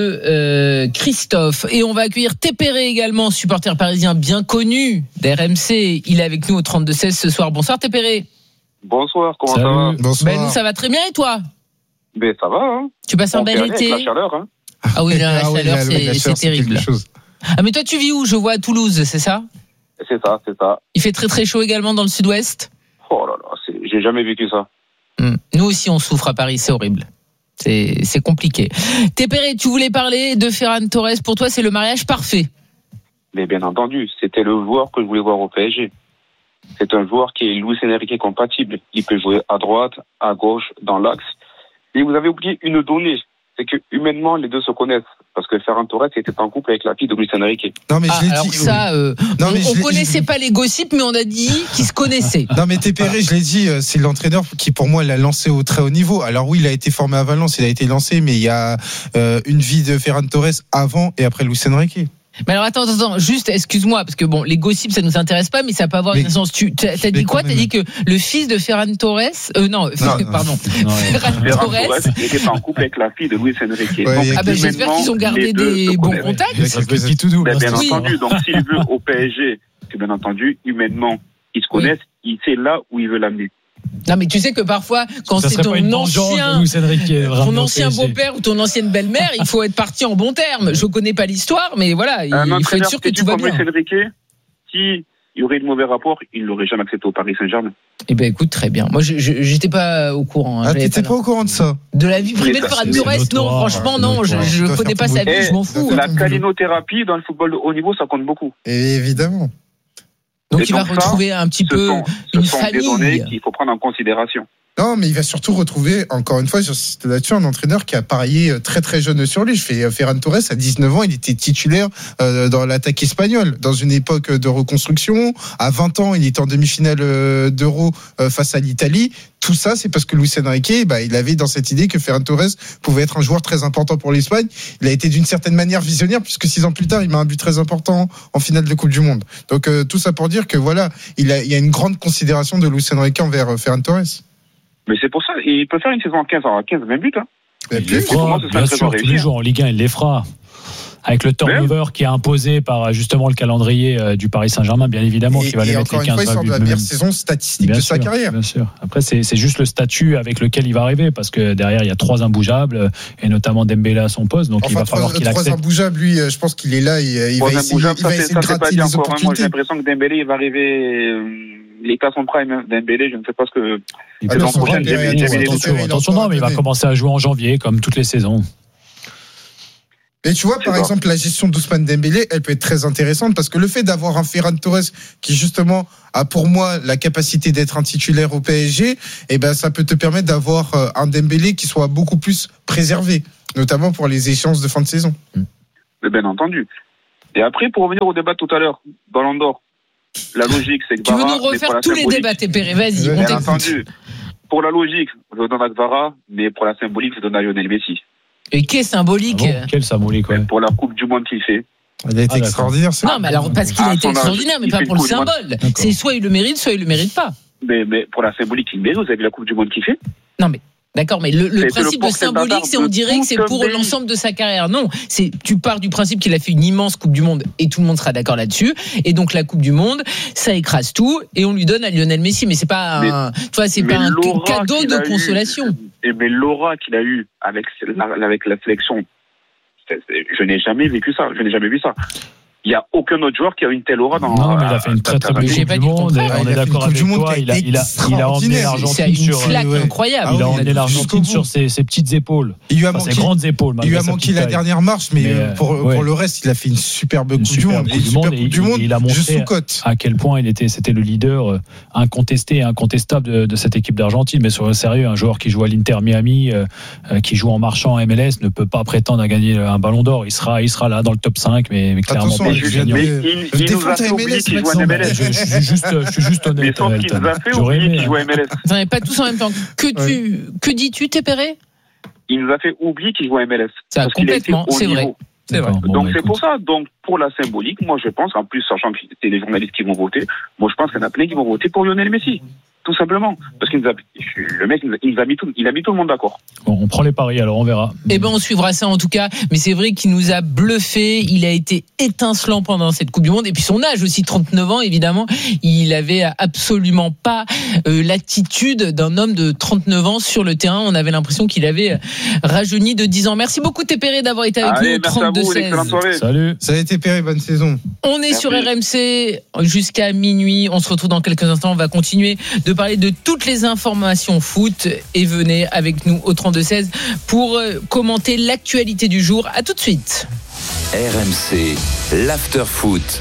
Speaker 4: de Christophe. Et on va accueillir Tépéré également, supporter parisien bien connu d'RMC. Il est avec nous au 32-16 ce soir. Bonsoir Tépéré.
Speaker 18: Bonsoir, comment ça va?
Speaker 6: Bonsoir.
Speaker 4: Nous, ça va très bien, et toi?
Speaker 18: Ça va, hein.
Speaker 4: Tu passes un bel été?
Speaker 18: Avec la chaleur, hein.
Speaker 4: Ah oui, la chaleur, c'est terrible. Ah, mais toi, tu vis où? Je vois à Toulouse, c'est ça?
Speaker 18: C'est ça.
Speaker 4: Il fait très très chaud également dans le sud-ouest?
Speaker 18: Oh là là, j'ai jamais vécu ça.
Speaker 4: Nous aussi, on souffre à Paris, c'est horrible. C'est compliqué. Tépéré, tu voulais parler de Ferran Torres. Pour toi, c'est le mariage parfait?
Speaker 18: Mais bien entendu, c'était le joueur que je voulais voir au PSG. C'est un joueur qui est Luis Enrique compatible. Il peut jouer à droite, à gauche, dans l'axe. Et vous avez oublié une donnée, c'est que humainement les deux se connaissent, parce que Ferran Torres était en couple avec la fille de Luis Enrique.
Speaker 6: Non mais je l'ai
Speaker 4: dit. Ça, on connaissait pas les gossips, mais on a dit qu'ils se connaissaient.
Speaker 6: Non mais Tépéré, je l'ai dit, c'est l'entraîneur qui pour moi l'a lancé au très haut niveau. Alors oui, il a été formé à Valence, il a été lancé, mais il y a une vie de Ferran Torres avant et après Luis Enrique.
Speaker 4: Mais alors attends, juste excuse-moi, parce que bon, les gossips ça nous intéresse pas, mais ça peut avoir une sens. T'as dit quoi? T'as dit que le fils de Ferran Torres, Ferran Torres
Speaker 18: était en couple avec la fille de Luis Enrique.
Speaker 6: Ouais,
Speaker 18: donc,
Speaker 4: j'espère qu'ils ont gardé des bons contacts.
Speaker 5: C'est tout double.
Speaker 18: Bien entendu, donc s'il veut au PSG, que bien entendu, humainement, ils se connaissent, il sait là où il veut l'amener.
Speaker 4: Non mais tu sais que parfois quand c'est ton ancien beau-père ou ton ancienne belle-mère, il faut être parti en bon terme. Je connais pas l'histoire, mais voilà, il faut être sûr que tout va bien.
Speaker 18: Enrique, si il y aurait de mauvais rapports, il l'aurait jamais accepté au Paris Saint-Germain.
Speaker 4: Eh ben écoute, très bien. Moi j'étais pas au courant.
Speaker 6: T'étais pas au courant de ça?
Speaker 4: De la vie privée de Ferran Torres? Non, franchement non, je connais pas sa vie, je m'en fous.
Speaker 18: La calinothérapie dans le football de haut niveau, ça compte beaucoup.
Speaker 6: Évidemment.
Speaker 4: Donc il va retrouver un petit peu une famille.
Speaker 18: Des données qu'il faut prendre en considération.
Speaker 6: Non, mais il va surtout retrouver, encore une fois, j'insiste là-dessus, un entraîneur qui a parié très très jeune sur lui. Ferran Torres, à 19 ans, il était titulaire dans l'attaque espagnole, dans une époque de reconstruction. À 20 ans, il était en demi-finale d'Euro face à l'Italie. Tout ça, c'est parce que Luis Enrique, il avait dans cette idée que Ferran Torres pouvait être un joueur très important pour l'Espagne. Il a été d'une certaine manière visionnaire, puisque 6 ans plus tard, il met un but très important en finale de Coupe du Monde. Donc tout ça pour dire que voilà, il y a une grande considération de Luis Enrique envers Ferran Torres.
Speaker 18: Mais c'est pour ça, il peut faire une saison à 15 buts. Hein.
Speaker 5: Il les fera, bien sûr, tous les jours en Ligue 1, il les fera. Avec le turnover qui est imposé par justement le calendrier du Paris Saint-Germain, bien évidemment, qui va les mettre les 15 buts.
Speaker 6: Il sort de la meilleure saison statistique de sa carrière.
Speaker 5: Bien sûr. Après, c'est juste le statut avec lequel il va arriver, parce que derrière, il y a 3 imbougeables, et notamment Dembélé à son poste, donc il va falloir qu'il accepte.
Speaker 6: 3 imbougeables, lui, je pense qu'il est là, il va essayer de gratter les opportunités.
Speaker 18: Moi, j'ai l'impression que Dembélé, il va arriver... Il est à son prime, Dembélé, je ne sais pas ce que...
Speaker 5: Attention, non, mais il va commencer à jouer en janvier, comme toutes les saisons.
Speaker 6: Et tu vois, par exemple, la gestion d'Ousmane Dembélé, elle peut être très intéressante, parce que le fait d'avoir un Ferran Torres qui, justement, a pour moi la capacité d'être un titulaire au PSG, ça peut te permettre d'avoir un Dembélé qui soit beaucoup plus préservé, notamment pour les échéances de fin de saison.
Speaker 18: Bien entendu. Et après, pour revenir au débat tout à l'heure, Ballon d'Or, la logique, c'est que
Speaker 4: tu veux nous refaire tous les débats, Pérez, vas-y, on t'écoute. Entendu.
Speaker 18: Pour la logique, je donne à Kvara, mais pour la symbolique, je donne à Lionel Messi.
Speaker 4: Et quel symbolique?
Speaker 5: Quel symbolique, ouais.
Speaker 18: Pour la Coupe du Monde qu'il fait.
Speaker 6: Il a été extraordinaire, ça.
Speaker 4: Non, mais alors, parce qu'il a été extraordinaire, mais pas pour le symbole. C'est soit il le mérite, soit il le mérite pas.
Speaker 18: Mais pour la symbolique, il mérite. Vous avez vu la Coupe du Monde qu'il fait?
Speaker 4: Non, mais. D'accord, mais le principe de symbolique, c'est on dirait que c'est pour l'ensemble de sa carrière. Non, tu pars du principe qu'il a fait une immense Coupe du Monde et tout le monde sera d'accord là-dessus. Et donc la Coupe du Monde, ça écrase tout et on lui donne à Lionel Messi. Mais c'est pas un cadeau de consolation.
Speaker 18: Mais l'aura qu'il a eu avec la sélection, je n'ai jamais vécu ça. Je n'ai jamais vu ça. Il n'y a aucun autre joueur qui a une telle aura dans.
Speaker 5: Non, mais il a fait une très très belle Coupe du Monde. On est d'accord avec toi. Il a emmené l'Argentine sur.
Speaker 4: C'est une flaque incroyable.
Speaker 5: Il a emmené l'Argentine sur ses petites épaules. Ses grandes épaules.
Speaker 6: Il lui a manqué la dernière marche, mais pour le reste, il a fait une superbe Coupe du Monde.
Speaker 5: Il a montré à quel point c'était le leader incontesté et incontestable de cette équipe d'Argentine. Mais sur le sérieux, un joueur qui joue à l'Inter Miami, qui joue en marchant en MLS, ne peut pas prétendre à gagner un Ballon d'Or. Il sera là dans le top 5, mais clairement pas.
Speaker 18: Il nous a fait oublier qu'il joue à MLS.
Speaker 5: Je suis juste honnête.
Speaker 18: Mais sauf qu'il nous a fait oublier qu'il joue à MLS.
Speaker 4: Vous n'en avez pas tous en même temps. Que dis-tu, Tépéré?
Speaker 18: Il nous a fait oublier qu'il joue à MLS.
Speaker 4: Ça, complètement, c'est vrai.
Speaker 18: C'est vrai. Donc c'est pour ça. Donc pour la symbolique, moi je pense, en plus sachant que c'est les journalistes qui vont voter, moi je pense qu'il y en a plein qui vont voter pour Lionel Messi. Tout simplement. Parce qu'il le mec, il a mis tout le monde d'accord.
Speaker 5: Bon, on prend les paris, alors on verra.
Speaker 4: On suivra ça en tout cas. Mais c'est vrai qu'il nous a bluffé. Il a été étincelant pendant cette Coupe du Monde. Et puis son âge aussi, 39 ans, évidemment. Il avait absolument pas l'attitude d'un homme de 39 ans sur le terrain. On avait l'impression qu'il avait rajeuni de 10 ans. Merci beaucoup, Tépéré, d'avoir été avec nous.
Speaker 18: 32-16.
Speaker 5: Salut.
Speaker 6: Ça a été Tépéré, bonne saison.
Speaker 4: On est sur RMC jusqu'à minuit. On se retrouve dans quelques instants. On va continuer de parler de toutes les informations foot et venez avec nous au 32-16 pour commenter l'actualité du jour. À tout de suite.
Speaker 2: RMC, l'after-foot.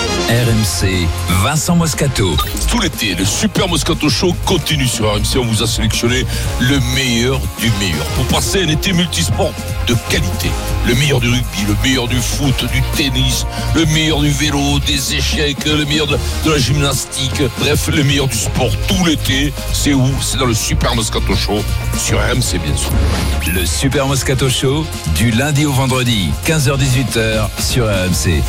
Speaker 2: RMC, Vincent Moscato.
Speaker 19: Tout l'été, le Super Moscato Show continue sur RMC. On vous a sélectionné le meilleur du meilleur pour passer un été multisport de qualité. Le meilleur du rugby, le meilleur du foot, du tennis, le meilleur du vélo, des échecs, le meilleur de la gymnastique. Bref, le meilleur du sport tout l'été. C'est où? C'est dans le Super Moscato Show sur RMC, bien sûr.
Speaker 2: Le Super Moscato Show, du lundi au vendredi, 15h-18h sur RMC.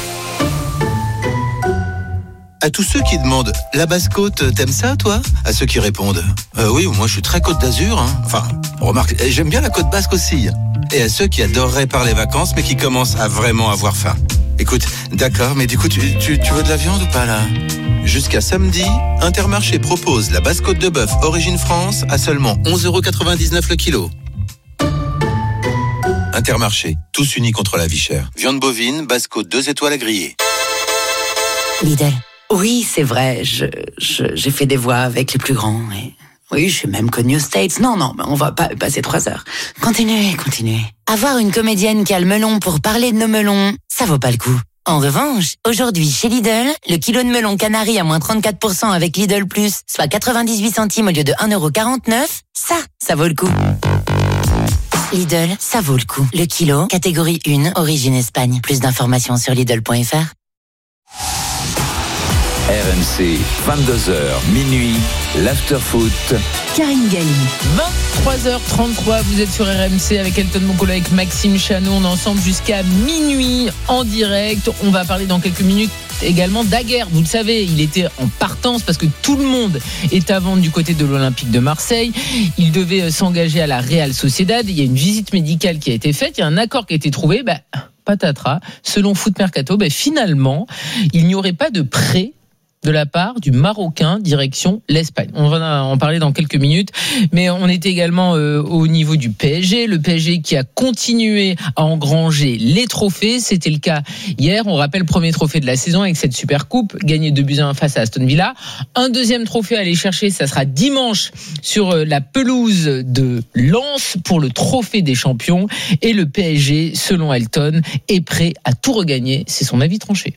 Speaker 20: À tous ceux qui demandent « La Basse-Côte, t'aimes ça, toi ?» À ceux qui répondent « Oui, moi je suis très Côte d'Azur. Hein. » Enfin, remarque, j'aime bien la Côte Basque aussi. Et à ceux qui adoreraient parler vacances, mais qui commencent à vraiment avoir faim. Écoute, d'accord, mais du coup, tu veux de la viande ou pas, là ? Jusqu'à samedi, Intermarché propose la Basse-Côte de bœuf Origine France à seulement 11,99€ le kilo. Intermarché, tous unis contre la vie chère. Viande bovine, Basse-Côte 2 étoiles à griller.
Speaker 21: Lidl. Oui, c'est vrai, j'ai fait des voix avec les plus grands. Et... oui, je suis même connue aux States. Non, mais on va pas passer 3 heures. Continuez. Avoir une comédienne qui a le melon pour parler de nos melons, ça vaut pas le coup. En revanche, aujourd'hui, chez Lidl, le kilo de melon canari à moins 34% avec Lidl Plus, soit 98 centimes au lieu de 1,49€, ça vaut le coup. Lidl, ça vaut le coup. Le kilo, catégorie 1, origine Espagne. Plus d'informations sur Lidl.fr.
Speaker 2: RMC, 22h, minuit, l'after-foot.
Speaker 3: Karine Galli.
Speaker 4: 23h33, vous êtes sur RMC avec Elton Moncolo, avec Maxime Chanot. On est ensemble jusqu'à minuit en direct. On va parler dans quelques minutes également d'Aguerd. Vous le savez, il était en partance parce que tout le monde est à vendre du côté de l'Olympique de Marseille. Il devait s'engager à la Real Sociedad. Il y a une visite médicale qui a été faite. Il y a un accord qui a été trouvé. Patatras. Selon Foot Mercato, finalement, il n'y aurait pas de prêt de la part du Marocain direction l'Espagne. On va en parler dans quelques minutes, mais on était également au niveau du PSG, le PSG qui a continué à engranger les trophées. C'était le cas hier. On rappelle, premier trophée de la saison avec cette super coupe, gagné 2-1 face à Aston Villa. Un deuxième trophée à aller chercher, ça sera dimanche sur la pelouse de Lens pour le trophée des champions. Et le PSG, selon Elton, est prêt à tout regagner. C'est son avis tranché.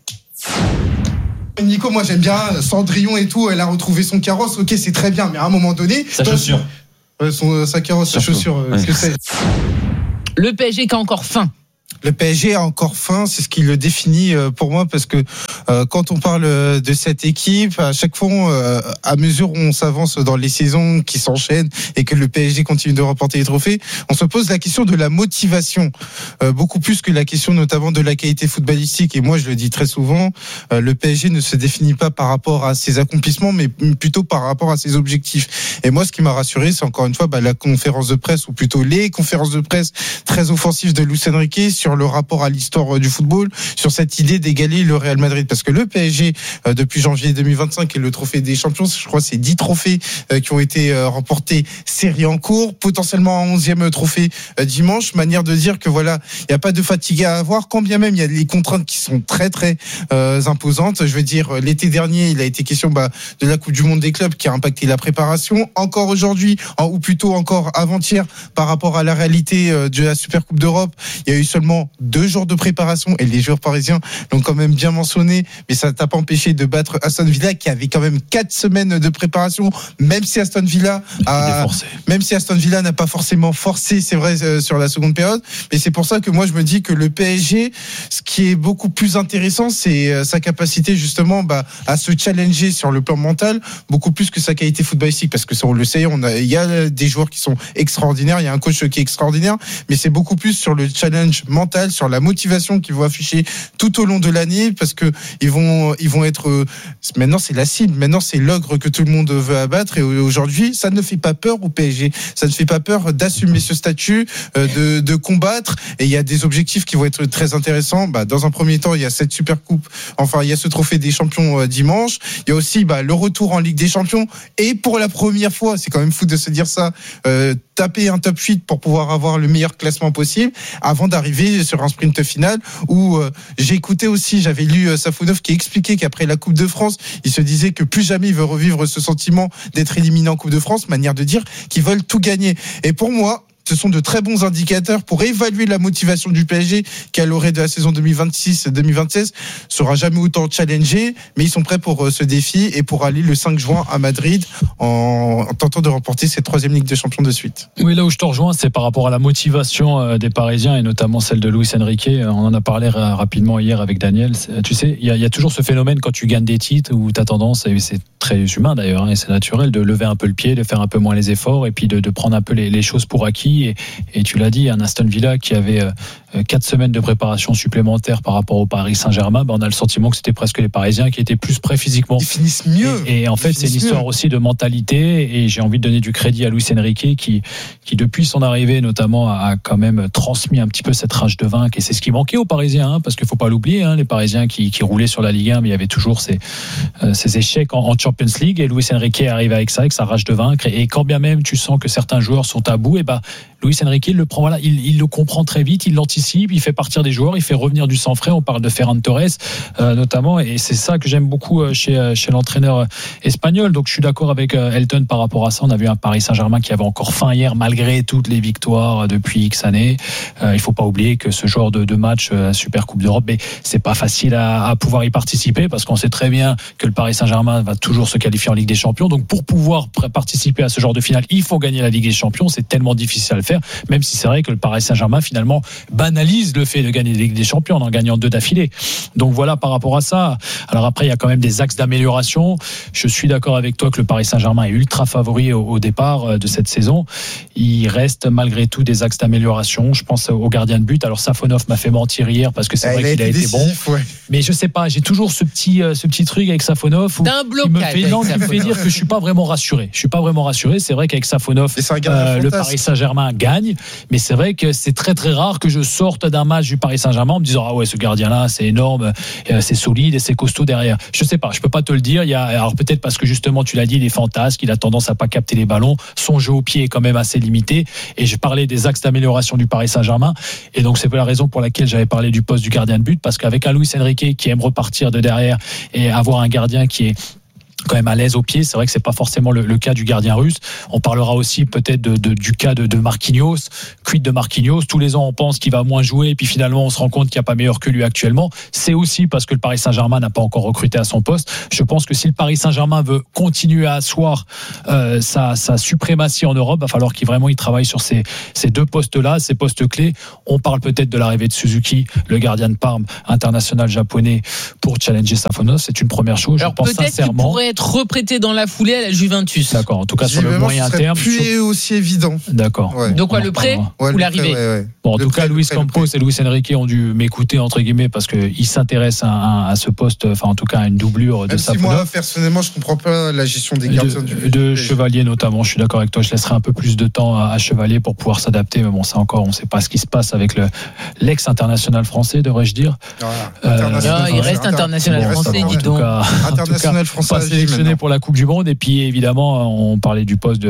Speaker 6: Nico, moi j'aime bien Cendrillon et tout, elle a retrouvé son carrosse, ok c'est très bien, mais à un moment donné
Speaker 5: sa chaussure
Speaker 6: sa carrosse, sa chaussure, ce que c'est.
Speaker 4: Le PSG qui a encore faim.
Speaker 6: Le PSG a encore faim, c'est ce qui le définit pour moi, parce que quand on parle de cette équipe, à chaque fois, à mesure où on s'avance dans les saisons qui s'enchaînent et que le PSG continue de remporter les trophées, on se pose la question de la motivation, beaucoup plus que la question notamment de la qualité footballistique. Et moi, je le dis très souvent, le PSG ne se définit pas par rapport à ses accomplissements, mais plutôt par rapport à ses objectifs. Et moi, ce qui m'a rassuré, c'est encore une fois la conférence de presse, ou plutôt les conférences de presse très offensives de Luis Enrique sur le rapport à l'histoire du football, sur cette idée d'égaler le Real Madrid, parce que le PSG depuis janvier 2025 et le trophée des champions, je crois c'est 10 trophées qui ont été remportés, série en cours, potentiellement un 11e trophée dimanche, manière de dire que voilà, il n'y a pas de fatigue à avoir, quand bien même il y a les contraintes qui sont très très imposantes. Je veux dire, l'été dernier il a été question de la Coupe du Monde des clubs qui a impacté la préparation, encore aujourd'hui, ou plutôt encore avant-hier, par rapport à la réalité de la Super Coupe d'Europe, il y a eu seulement 2 jours de préparation, et les joueurs parisiens l'ont quand même bien mentionné, mais ça t'a pas empêché de battre Aston Villa qui avait quand même 4 semaines de préparation, même si Aston Villa n'a pas forcément forcé, c'est vrai, sur la seconde période. Mais c'est pour ça que moi je me dis que le PSG, ce qui est beaucoup plus intéressant, c'est sa capacité justement à se challenger sur le plan mental, beaucoup plus que sa qualité footballistique, parce que ça, on le sait, il y a des joueurs qui sont extraordinaires, il y a un coach qui est extraordinaire, mais c'est beaucoup plus sur le challenge mental, sur la motivation qu'ils vont afficher tout au long de l'année, parce que ils vont être, maintenant c'est la cible, maintenant c'est l'ogre que tout le monde veut abattre, et aujourd'hui ça ne fait pas peur au PSG, ça ne fait pas peur d'assumer ce statut, de combattre, et il y a des objectifs qui vont être très intéressants. Dans un premier temps, il y a cette super coupe, il y a ce trophée des champions dimanche, il y a aussi le retour en Ligue des Champions, et pour la première fois, c'est quand même fou de se dire ça, taper un top 8 pour pouvoir avoir le meilleur classement possible avant d'arriver sur un sprint final, où j'ai écouté aussi, j'avais lu Safonov qui expliquait qu'après la Coupe de France, il se disait que plus jamais il veut revivre ce sentiment d'être éliminé en Coupe de France, manière de dire qu'ils veulent tout gagner. Et pour moi, ce sont de très bons indicateurs pour évaluer la motivation du PSG, qui à l'orée de la saison 2026-2026 sera jamais autant challengé, mais ils sont prêts pour ce défi et pour aller le 5 juin à Madrid en tentant de remporter cette 3e Ligue des Champions de suite.
Speaker 5: Oui, là où je te rejoins, c'est par rapport à la motivation des Parisiens, et notamment celle de Luis Enrique. On en a parlé rapidement hier avec Daniel. Tu sais, il y a toujours ce phénomène quand tu gagnes des titres où tu as tendance, et c'est très humain d'ailleurs, et c'est naturel, de lever un peu le pied, de faire un peu moins les efforts, et puis de prendre un peu les choses pour acquis. Et tu l'as dit, un Aston Villa qui avait 4 semaines de préparation supplémentaires par rapport au Paris Saint-Germain, on a le sentiment que c'était presque les Parisiens qui étaient plus prêts physiquement.
Speaker 6: Ils finissent mieux.
Speaker 5: Et en fait, c'est une histoire aussi de mentalité, et j'ai envie de donner du crédit à Luis Enrique qui depuis son arrivée notamment a quand même transmis un petit peu cette rage de vaincre, et c'est ce qui manquait aux Parisiens, parce qu'il faut pas l'oublier, les Parisiens qui roulaient sur la Ligue 1, mais il y avait toujours ces échecs en Champions League, et Luis Enrique arrive avec ça, avec sa rage de vaincre, et quand bien même tu sens que certains joueurs sont à bout, Luis Enrique, il le prend, voilà, il le comprend très vite, il l'anticipe, il fait partir des joueurs, il fait revenir du sang frais. On parle de Ferran Torres notamment, et c'est ça que j'aime beaucoup chez l'entraîneur espagnol. Donc je suis d'accord avec Elton par rapport à ça. On a vu un Paris Saint-Germain qui avait encore faim hier malgré toutes les victoires depuis X années. Il faut pas oublier que ce genre de match Super Coupe d'Europe, mais c'est pas facile à pouvoir y participer parce qu'on sait très bien que le Paris Saint-Germain va toujours se qualifier en Ligue des Champions. Donc pour pouvoir participer à ce genre de finale, il faut gagner la Ligue des Champions. C'est tellement difficile à le faire, même si c'est vrai que le Paris Saint-Germain finalement banalise le fait de gagner la Ligue des Champions en gagnant 2 d'affilée. Donc voilà par rapport à ça. Alors après il y a quand même des axes d'amélioration. Je suis d'accord avec toi que le Paris Saint-Germain est ultra favori au départ de cette saison. Il reste malgré tout des axes d'amélioration. Je pense au gardien de but. Alors Safonov m'a fait mentir hier parce que c'est vrai qu'il a été bon. Ouais. Mais je sais pas, j'ai toujours ce petit truc avec Safonov où
Speaker 4: qui me
Speaker 5: fait dire que je suis pas vraiment rassuré. C'est vrai qu'avec Safonov, le Paris Saint-Germain gagne, mais c'est vrai que c'est très très rare que je sorte d'un match du Paris Saint-Germain en me disant ah ouais, ce gardien-là c'est énorme, c'est solide et c'est costaud derrière. Je sais pas, je peux pas te le dire. Alors peut-être parce que justement tu l'as dit, il est fantasque, il a tendance à pas capter les ballons, son jeu au pied est quand même assez limité. Et je parlais des axes d'amélioration du Paris Saint-Germain, et donc c'est la raison pour laquelle j'avais parlé du poste du gardien de but, parce qu'avec un Luis Enrique qui aime repartir de derrière et avoir un gardien qui est quand même à l'aise au pied, c'est vrai que c'est pas forcément le cas du gardien russe. On parlera aussi peut-être du cas de Marquinhos. Quid de Marquinhos? Tous les ans on pense qu'il va moins jouer et puis finalement on se rend compte qu'il n'y a pas meilleur que lui actuellement. C'est aussi parce que le Paris Saint-Germain n'a pas encore recruté à son poste. Je pense que si le Paris Saint-Germain veut continuer à asseoir sa suprématie en Europe, il va falloir qu'il travaille sur ces 2 postes-là, ces postes clés. On parle peut-être de l'arrivée de Suzuki, le gardien de Parme, international japonais, pour challenger Safonov. C'est une première chose.
Speaker 4: Alors, je pense sincèrement être reprêté dans la foulée à la Juventus.
Speaker 5: D'accord, en tout cas sur le moyen terme.
Speaker 6: Plus aussi évident.
Speaker 5: D'accord.
Speaker 6: Ouais.
Speaker 4: Donc quoi, le prêt ou l'arrivée?
Speaker 5: Bon, en tout cas, Luis Campos et Luis Enrique ont dû m'écouter entre guillemets parce qu'ils s'intéressent à ce poste, enfin en tout cas à une doublure de Safonov.
Speaker 6: Moi personnellement, je comprends pas la gestion des gardiens
Speaker 5: de Chevalier notamment. Je suis d'accord avec toi. Je laisserai un peu plus de temps à Chevalier pour pouvoir s'adapter. Mais bon, ça encore, on ne sait pas ce qui se passe avec l'ex-international français, devrais-je dire.
Speaker 4: Il reste international français, dis donc.
Speaker 6: International français.
Speaker 5: Sélectionné pour la Coupe du Monde, et puis évidemment on parlait du poste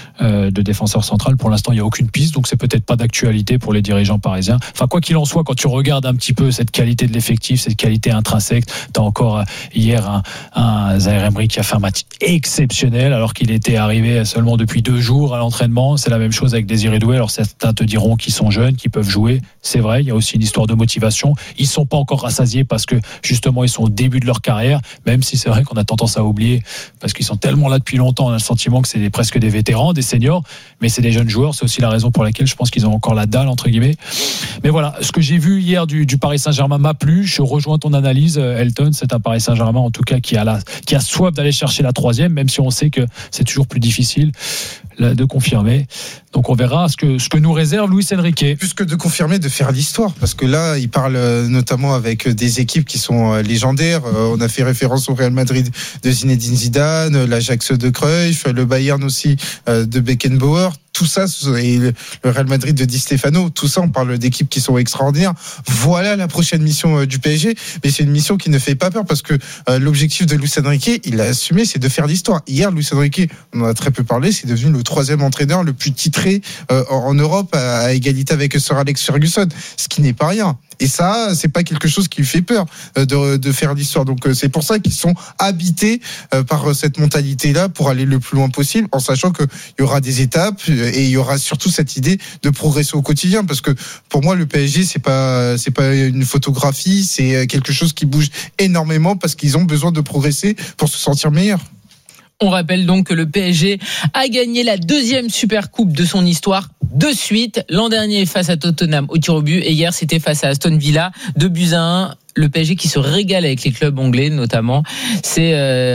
Speaker 5: de défenseur central. Pour l'instant il n'y a aucune piste, donc c'est peut-être pas d'actualité pour les dirigeants parisiens. Enfin quoi qu'il en soit, quand tu regardes un petit peu cette qualité de l'effectif, cette qualité intrinsèque, t'as encore hier un Zaïre Emery qui a fait un match exceptionnel alors qu'il était arrivé seulement depuis 2 jours à l'entraînement. C'est la même chose avec Désiré Doué. Alors certains te diront qu'ils sont jeunes, qu'ils peuvent jouer, c'est vrai, il y a aussi une histoire de motivation. Ils sont pas encore rassasiés parce que justement ils sont au début de leur carrière, même si c'est vrai qu'on a tendance à oublier parce qu'ils sont tellement là depuis longtemps, on a le sentiment que c'est presque des vétérans, des seniors, mais c'est des jeunes joueurs. C'est aussi la raison pour laquelle je pense qu'ils ont encore la dalle entre guillemets. Mais voilà, ce que j'ai vu hier du Paris Saint-Germain m'a plu. Je rejoins ton analyse, Elton. C'est un Paris Saint-Germain en tout cas qui a soif d'aller chercher la 3e, même si on sait que c'est toujours plus difficile de confirmer. Donc on verra ce que nous réserve Luis Enrique.
Speaker 6: Plus que de confirmer, de faire l'histoire, parce que là il parle notamment avec des équipes qui sont légendaires. On a fait référence au Real Madrid de Zinedine Zidane, l'Ajax de Cruyff, le Bayern aussi de Beckenbauer. Tout ça, et le Real Madrid de Di Stefano, tout ça, on parle d'équipes qui sont extraordinaires. Voilà la prochaine mission du PSG, mais c'est une mission qui ne fait pas peur parce que l'objectif de Luis Enrique, il l'a assumé, c'est de faire l'histoire. Hier, Luis Enrique, on en a très peu parlé, c'est devenu le 3e entraîneur le plus titré en Europe, à égalité avec Sir Alex Ferguson, ce qui n'est pas rien. Et ça, c'est pas quelque chose qui lui fait peur de faire l'histoire. Donc c'est pour ça qu'ils sont habités par cette mentalité-là pour aller le plus loin possible, en sachant qu'il y aura des étapes et il y aura surtout cette idée de progresser au quotidien. Parce que pour moi, le PSG, c'est pas une photographie, c'est quelque chose qui bouge énormément parce qu'ils ont besoin de progresser pour se sentir meilleurs.
Speaker 4: On rappelle donc que le PSG a gagné la 2e Super Coupe de son histoire de suite. L'an dernier face à Tottenham au tir au but, et hier c'était face à Aston Villa, 2-1. Le PSG qui se régale avec les clubs anglais notamment, c'est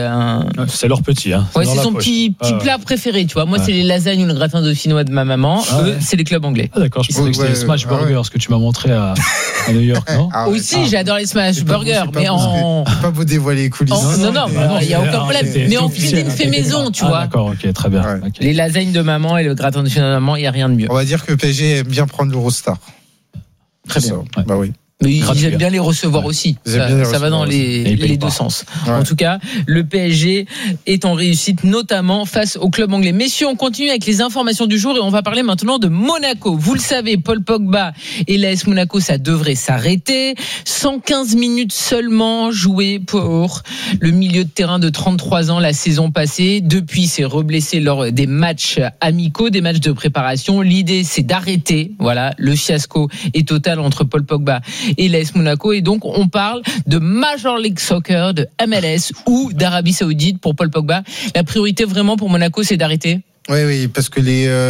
Speaker 5: c'est leur petit, hein.
Speaker 4: Ouais, c'est son petit plat préféré, tu vois. Moi, c'est les lasagnes ou le gratin dauphinois de ma maman. Eux, c'est les clubs anglais.
Speaker 5: Ah, d'accord, je pensais que c'était les smash burgers que tu m'as montré à New York, non?
Speaker 4: Aussi, j'adore les smash burgers, mais
Speaker 6: pas vous dévoiler les coulisses.
Speaker 4: Non, il y a aucun problème. Mais en cuisine fait maison, tu vois.
Speaker 5: D'accord, ok, très bien.
Speaker 4: Les lasagnes de maman et le gratin dauphinois de maman, il y a rien de mieux.
Speaker 6: On va dire que le PSG aime bien prendre l'Eurostar.
Speaker 5: Très bien.
Speaker 6: Bah oui.
Speaker 4: Mais ils aiment bien les recevoir aussi. Ça va dans les deux sens. Ouais. En tout cas, le PSG est en réussite, notamment face au club anglais. Messieurs, on continue avec les informations du jour et on va parler maintenant de Monaco. Vous le savez, Paul Pogba et l'AS Monaco, ça devrait s'arrêter. 115 minutes seulement jouées pour le milieu de terrain de 33 ans la saison passée. Depuis, c'est reblessé lors des matchs amicaux, des matchs de préparation. L'idée, c'est d'arrêter. Voilà, le fiasco est total entre Paul Pogba et l'AS Monaco, et donc on parle de Major League Soccer, de MLS ou d'Arabie Saoudite pour Paul Pogba. La priorité vraiment pour Monaco, c'est d'arrêter.
Speaker 6: Oui, parce que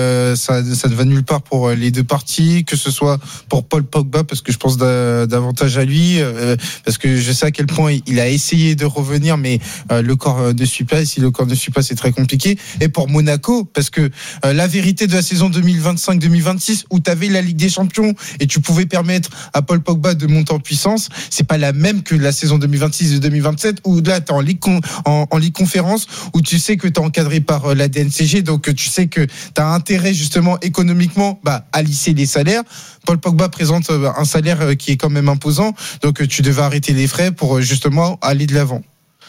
Speaker 6: ça ne va nulle part pour les deux parties, que ce soit pour Paul Pogba, parce que je pense davantage à lui, parce que je sais à quel point il a essayé de revenir, mais le corps ne suit pas, et si le corps ne suit pas, c'est très compliqué. Et pour Monaco, parce que la vérité de la saison 2025-2026, où tu avais la Ligue des Champions, et tu pouvais permettre à Paul Pogba de monter en puissance, c'est pas la même que la saison 2026 et 2027, où là, tu es en Ligue Conférence, où tu sais que tu es encadré par la DNCG, donc que tu sais que tu as intérêt justement économiquement à lisser les salaires. Paul Pogba présente un salaire qui est quand même imposant, donc tu devais arrêter les frais pour justement aller de l'avant.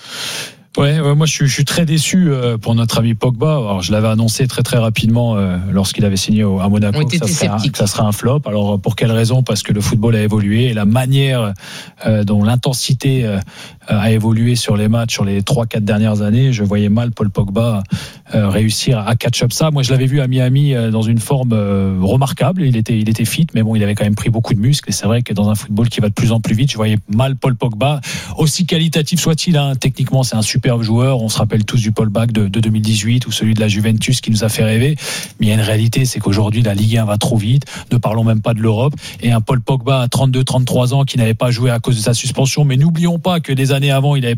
Speaker 5: Ouais, moi je suis très déçu pour notre ami Pogba. Alors je l'avais annoncé très très rapidement lorsqu'il avait signé à Monaco que ça serait un flop. Alors pour quelle raison ? Parce que le football a évolué et la manière dont l'intensité a évolué sur les matchs sur les 3-4 dernières années, je voyais mal Paul Pogba réussir à catch up ça. Moi je l'avais vu à Miami dans une forme remarquable. Il était fit, mais bon, il avait quand même pris beaucoup de muscles. Et c'est vrai que dans un football qui va de plus en plus vite, je voyais mal Paul Pogba, aussi qualitatif soit-il, techniquement c'est un super joueur. On se rappelle tous du Paul Pogba de 2018 ou celui de la Juventus qui nous a fait rêver. Mais il y a une réalité, c'est qu'aujourd'hui la Ligue 1 va trop vite. Ne parlons même pas de l'Europe. Et un Paul Pogba à 32-33 ans qui n'avait pas joué à cause de sa suspension. Mais n'oublions pas que des années avant, il avait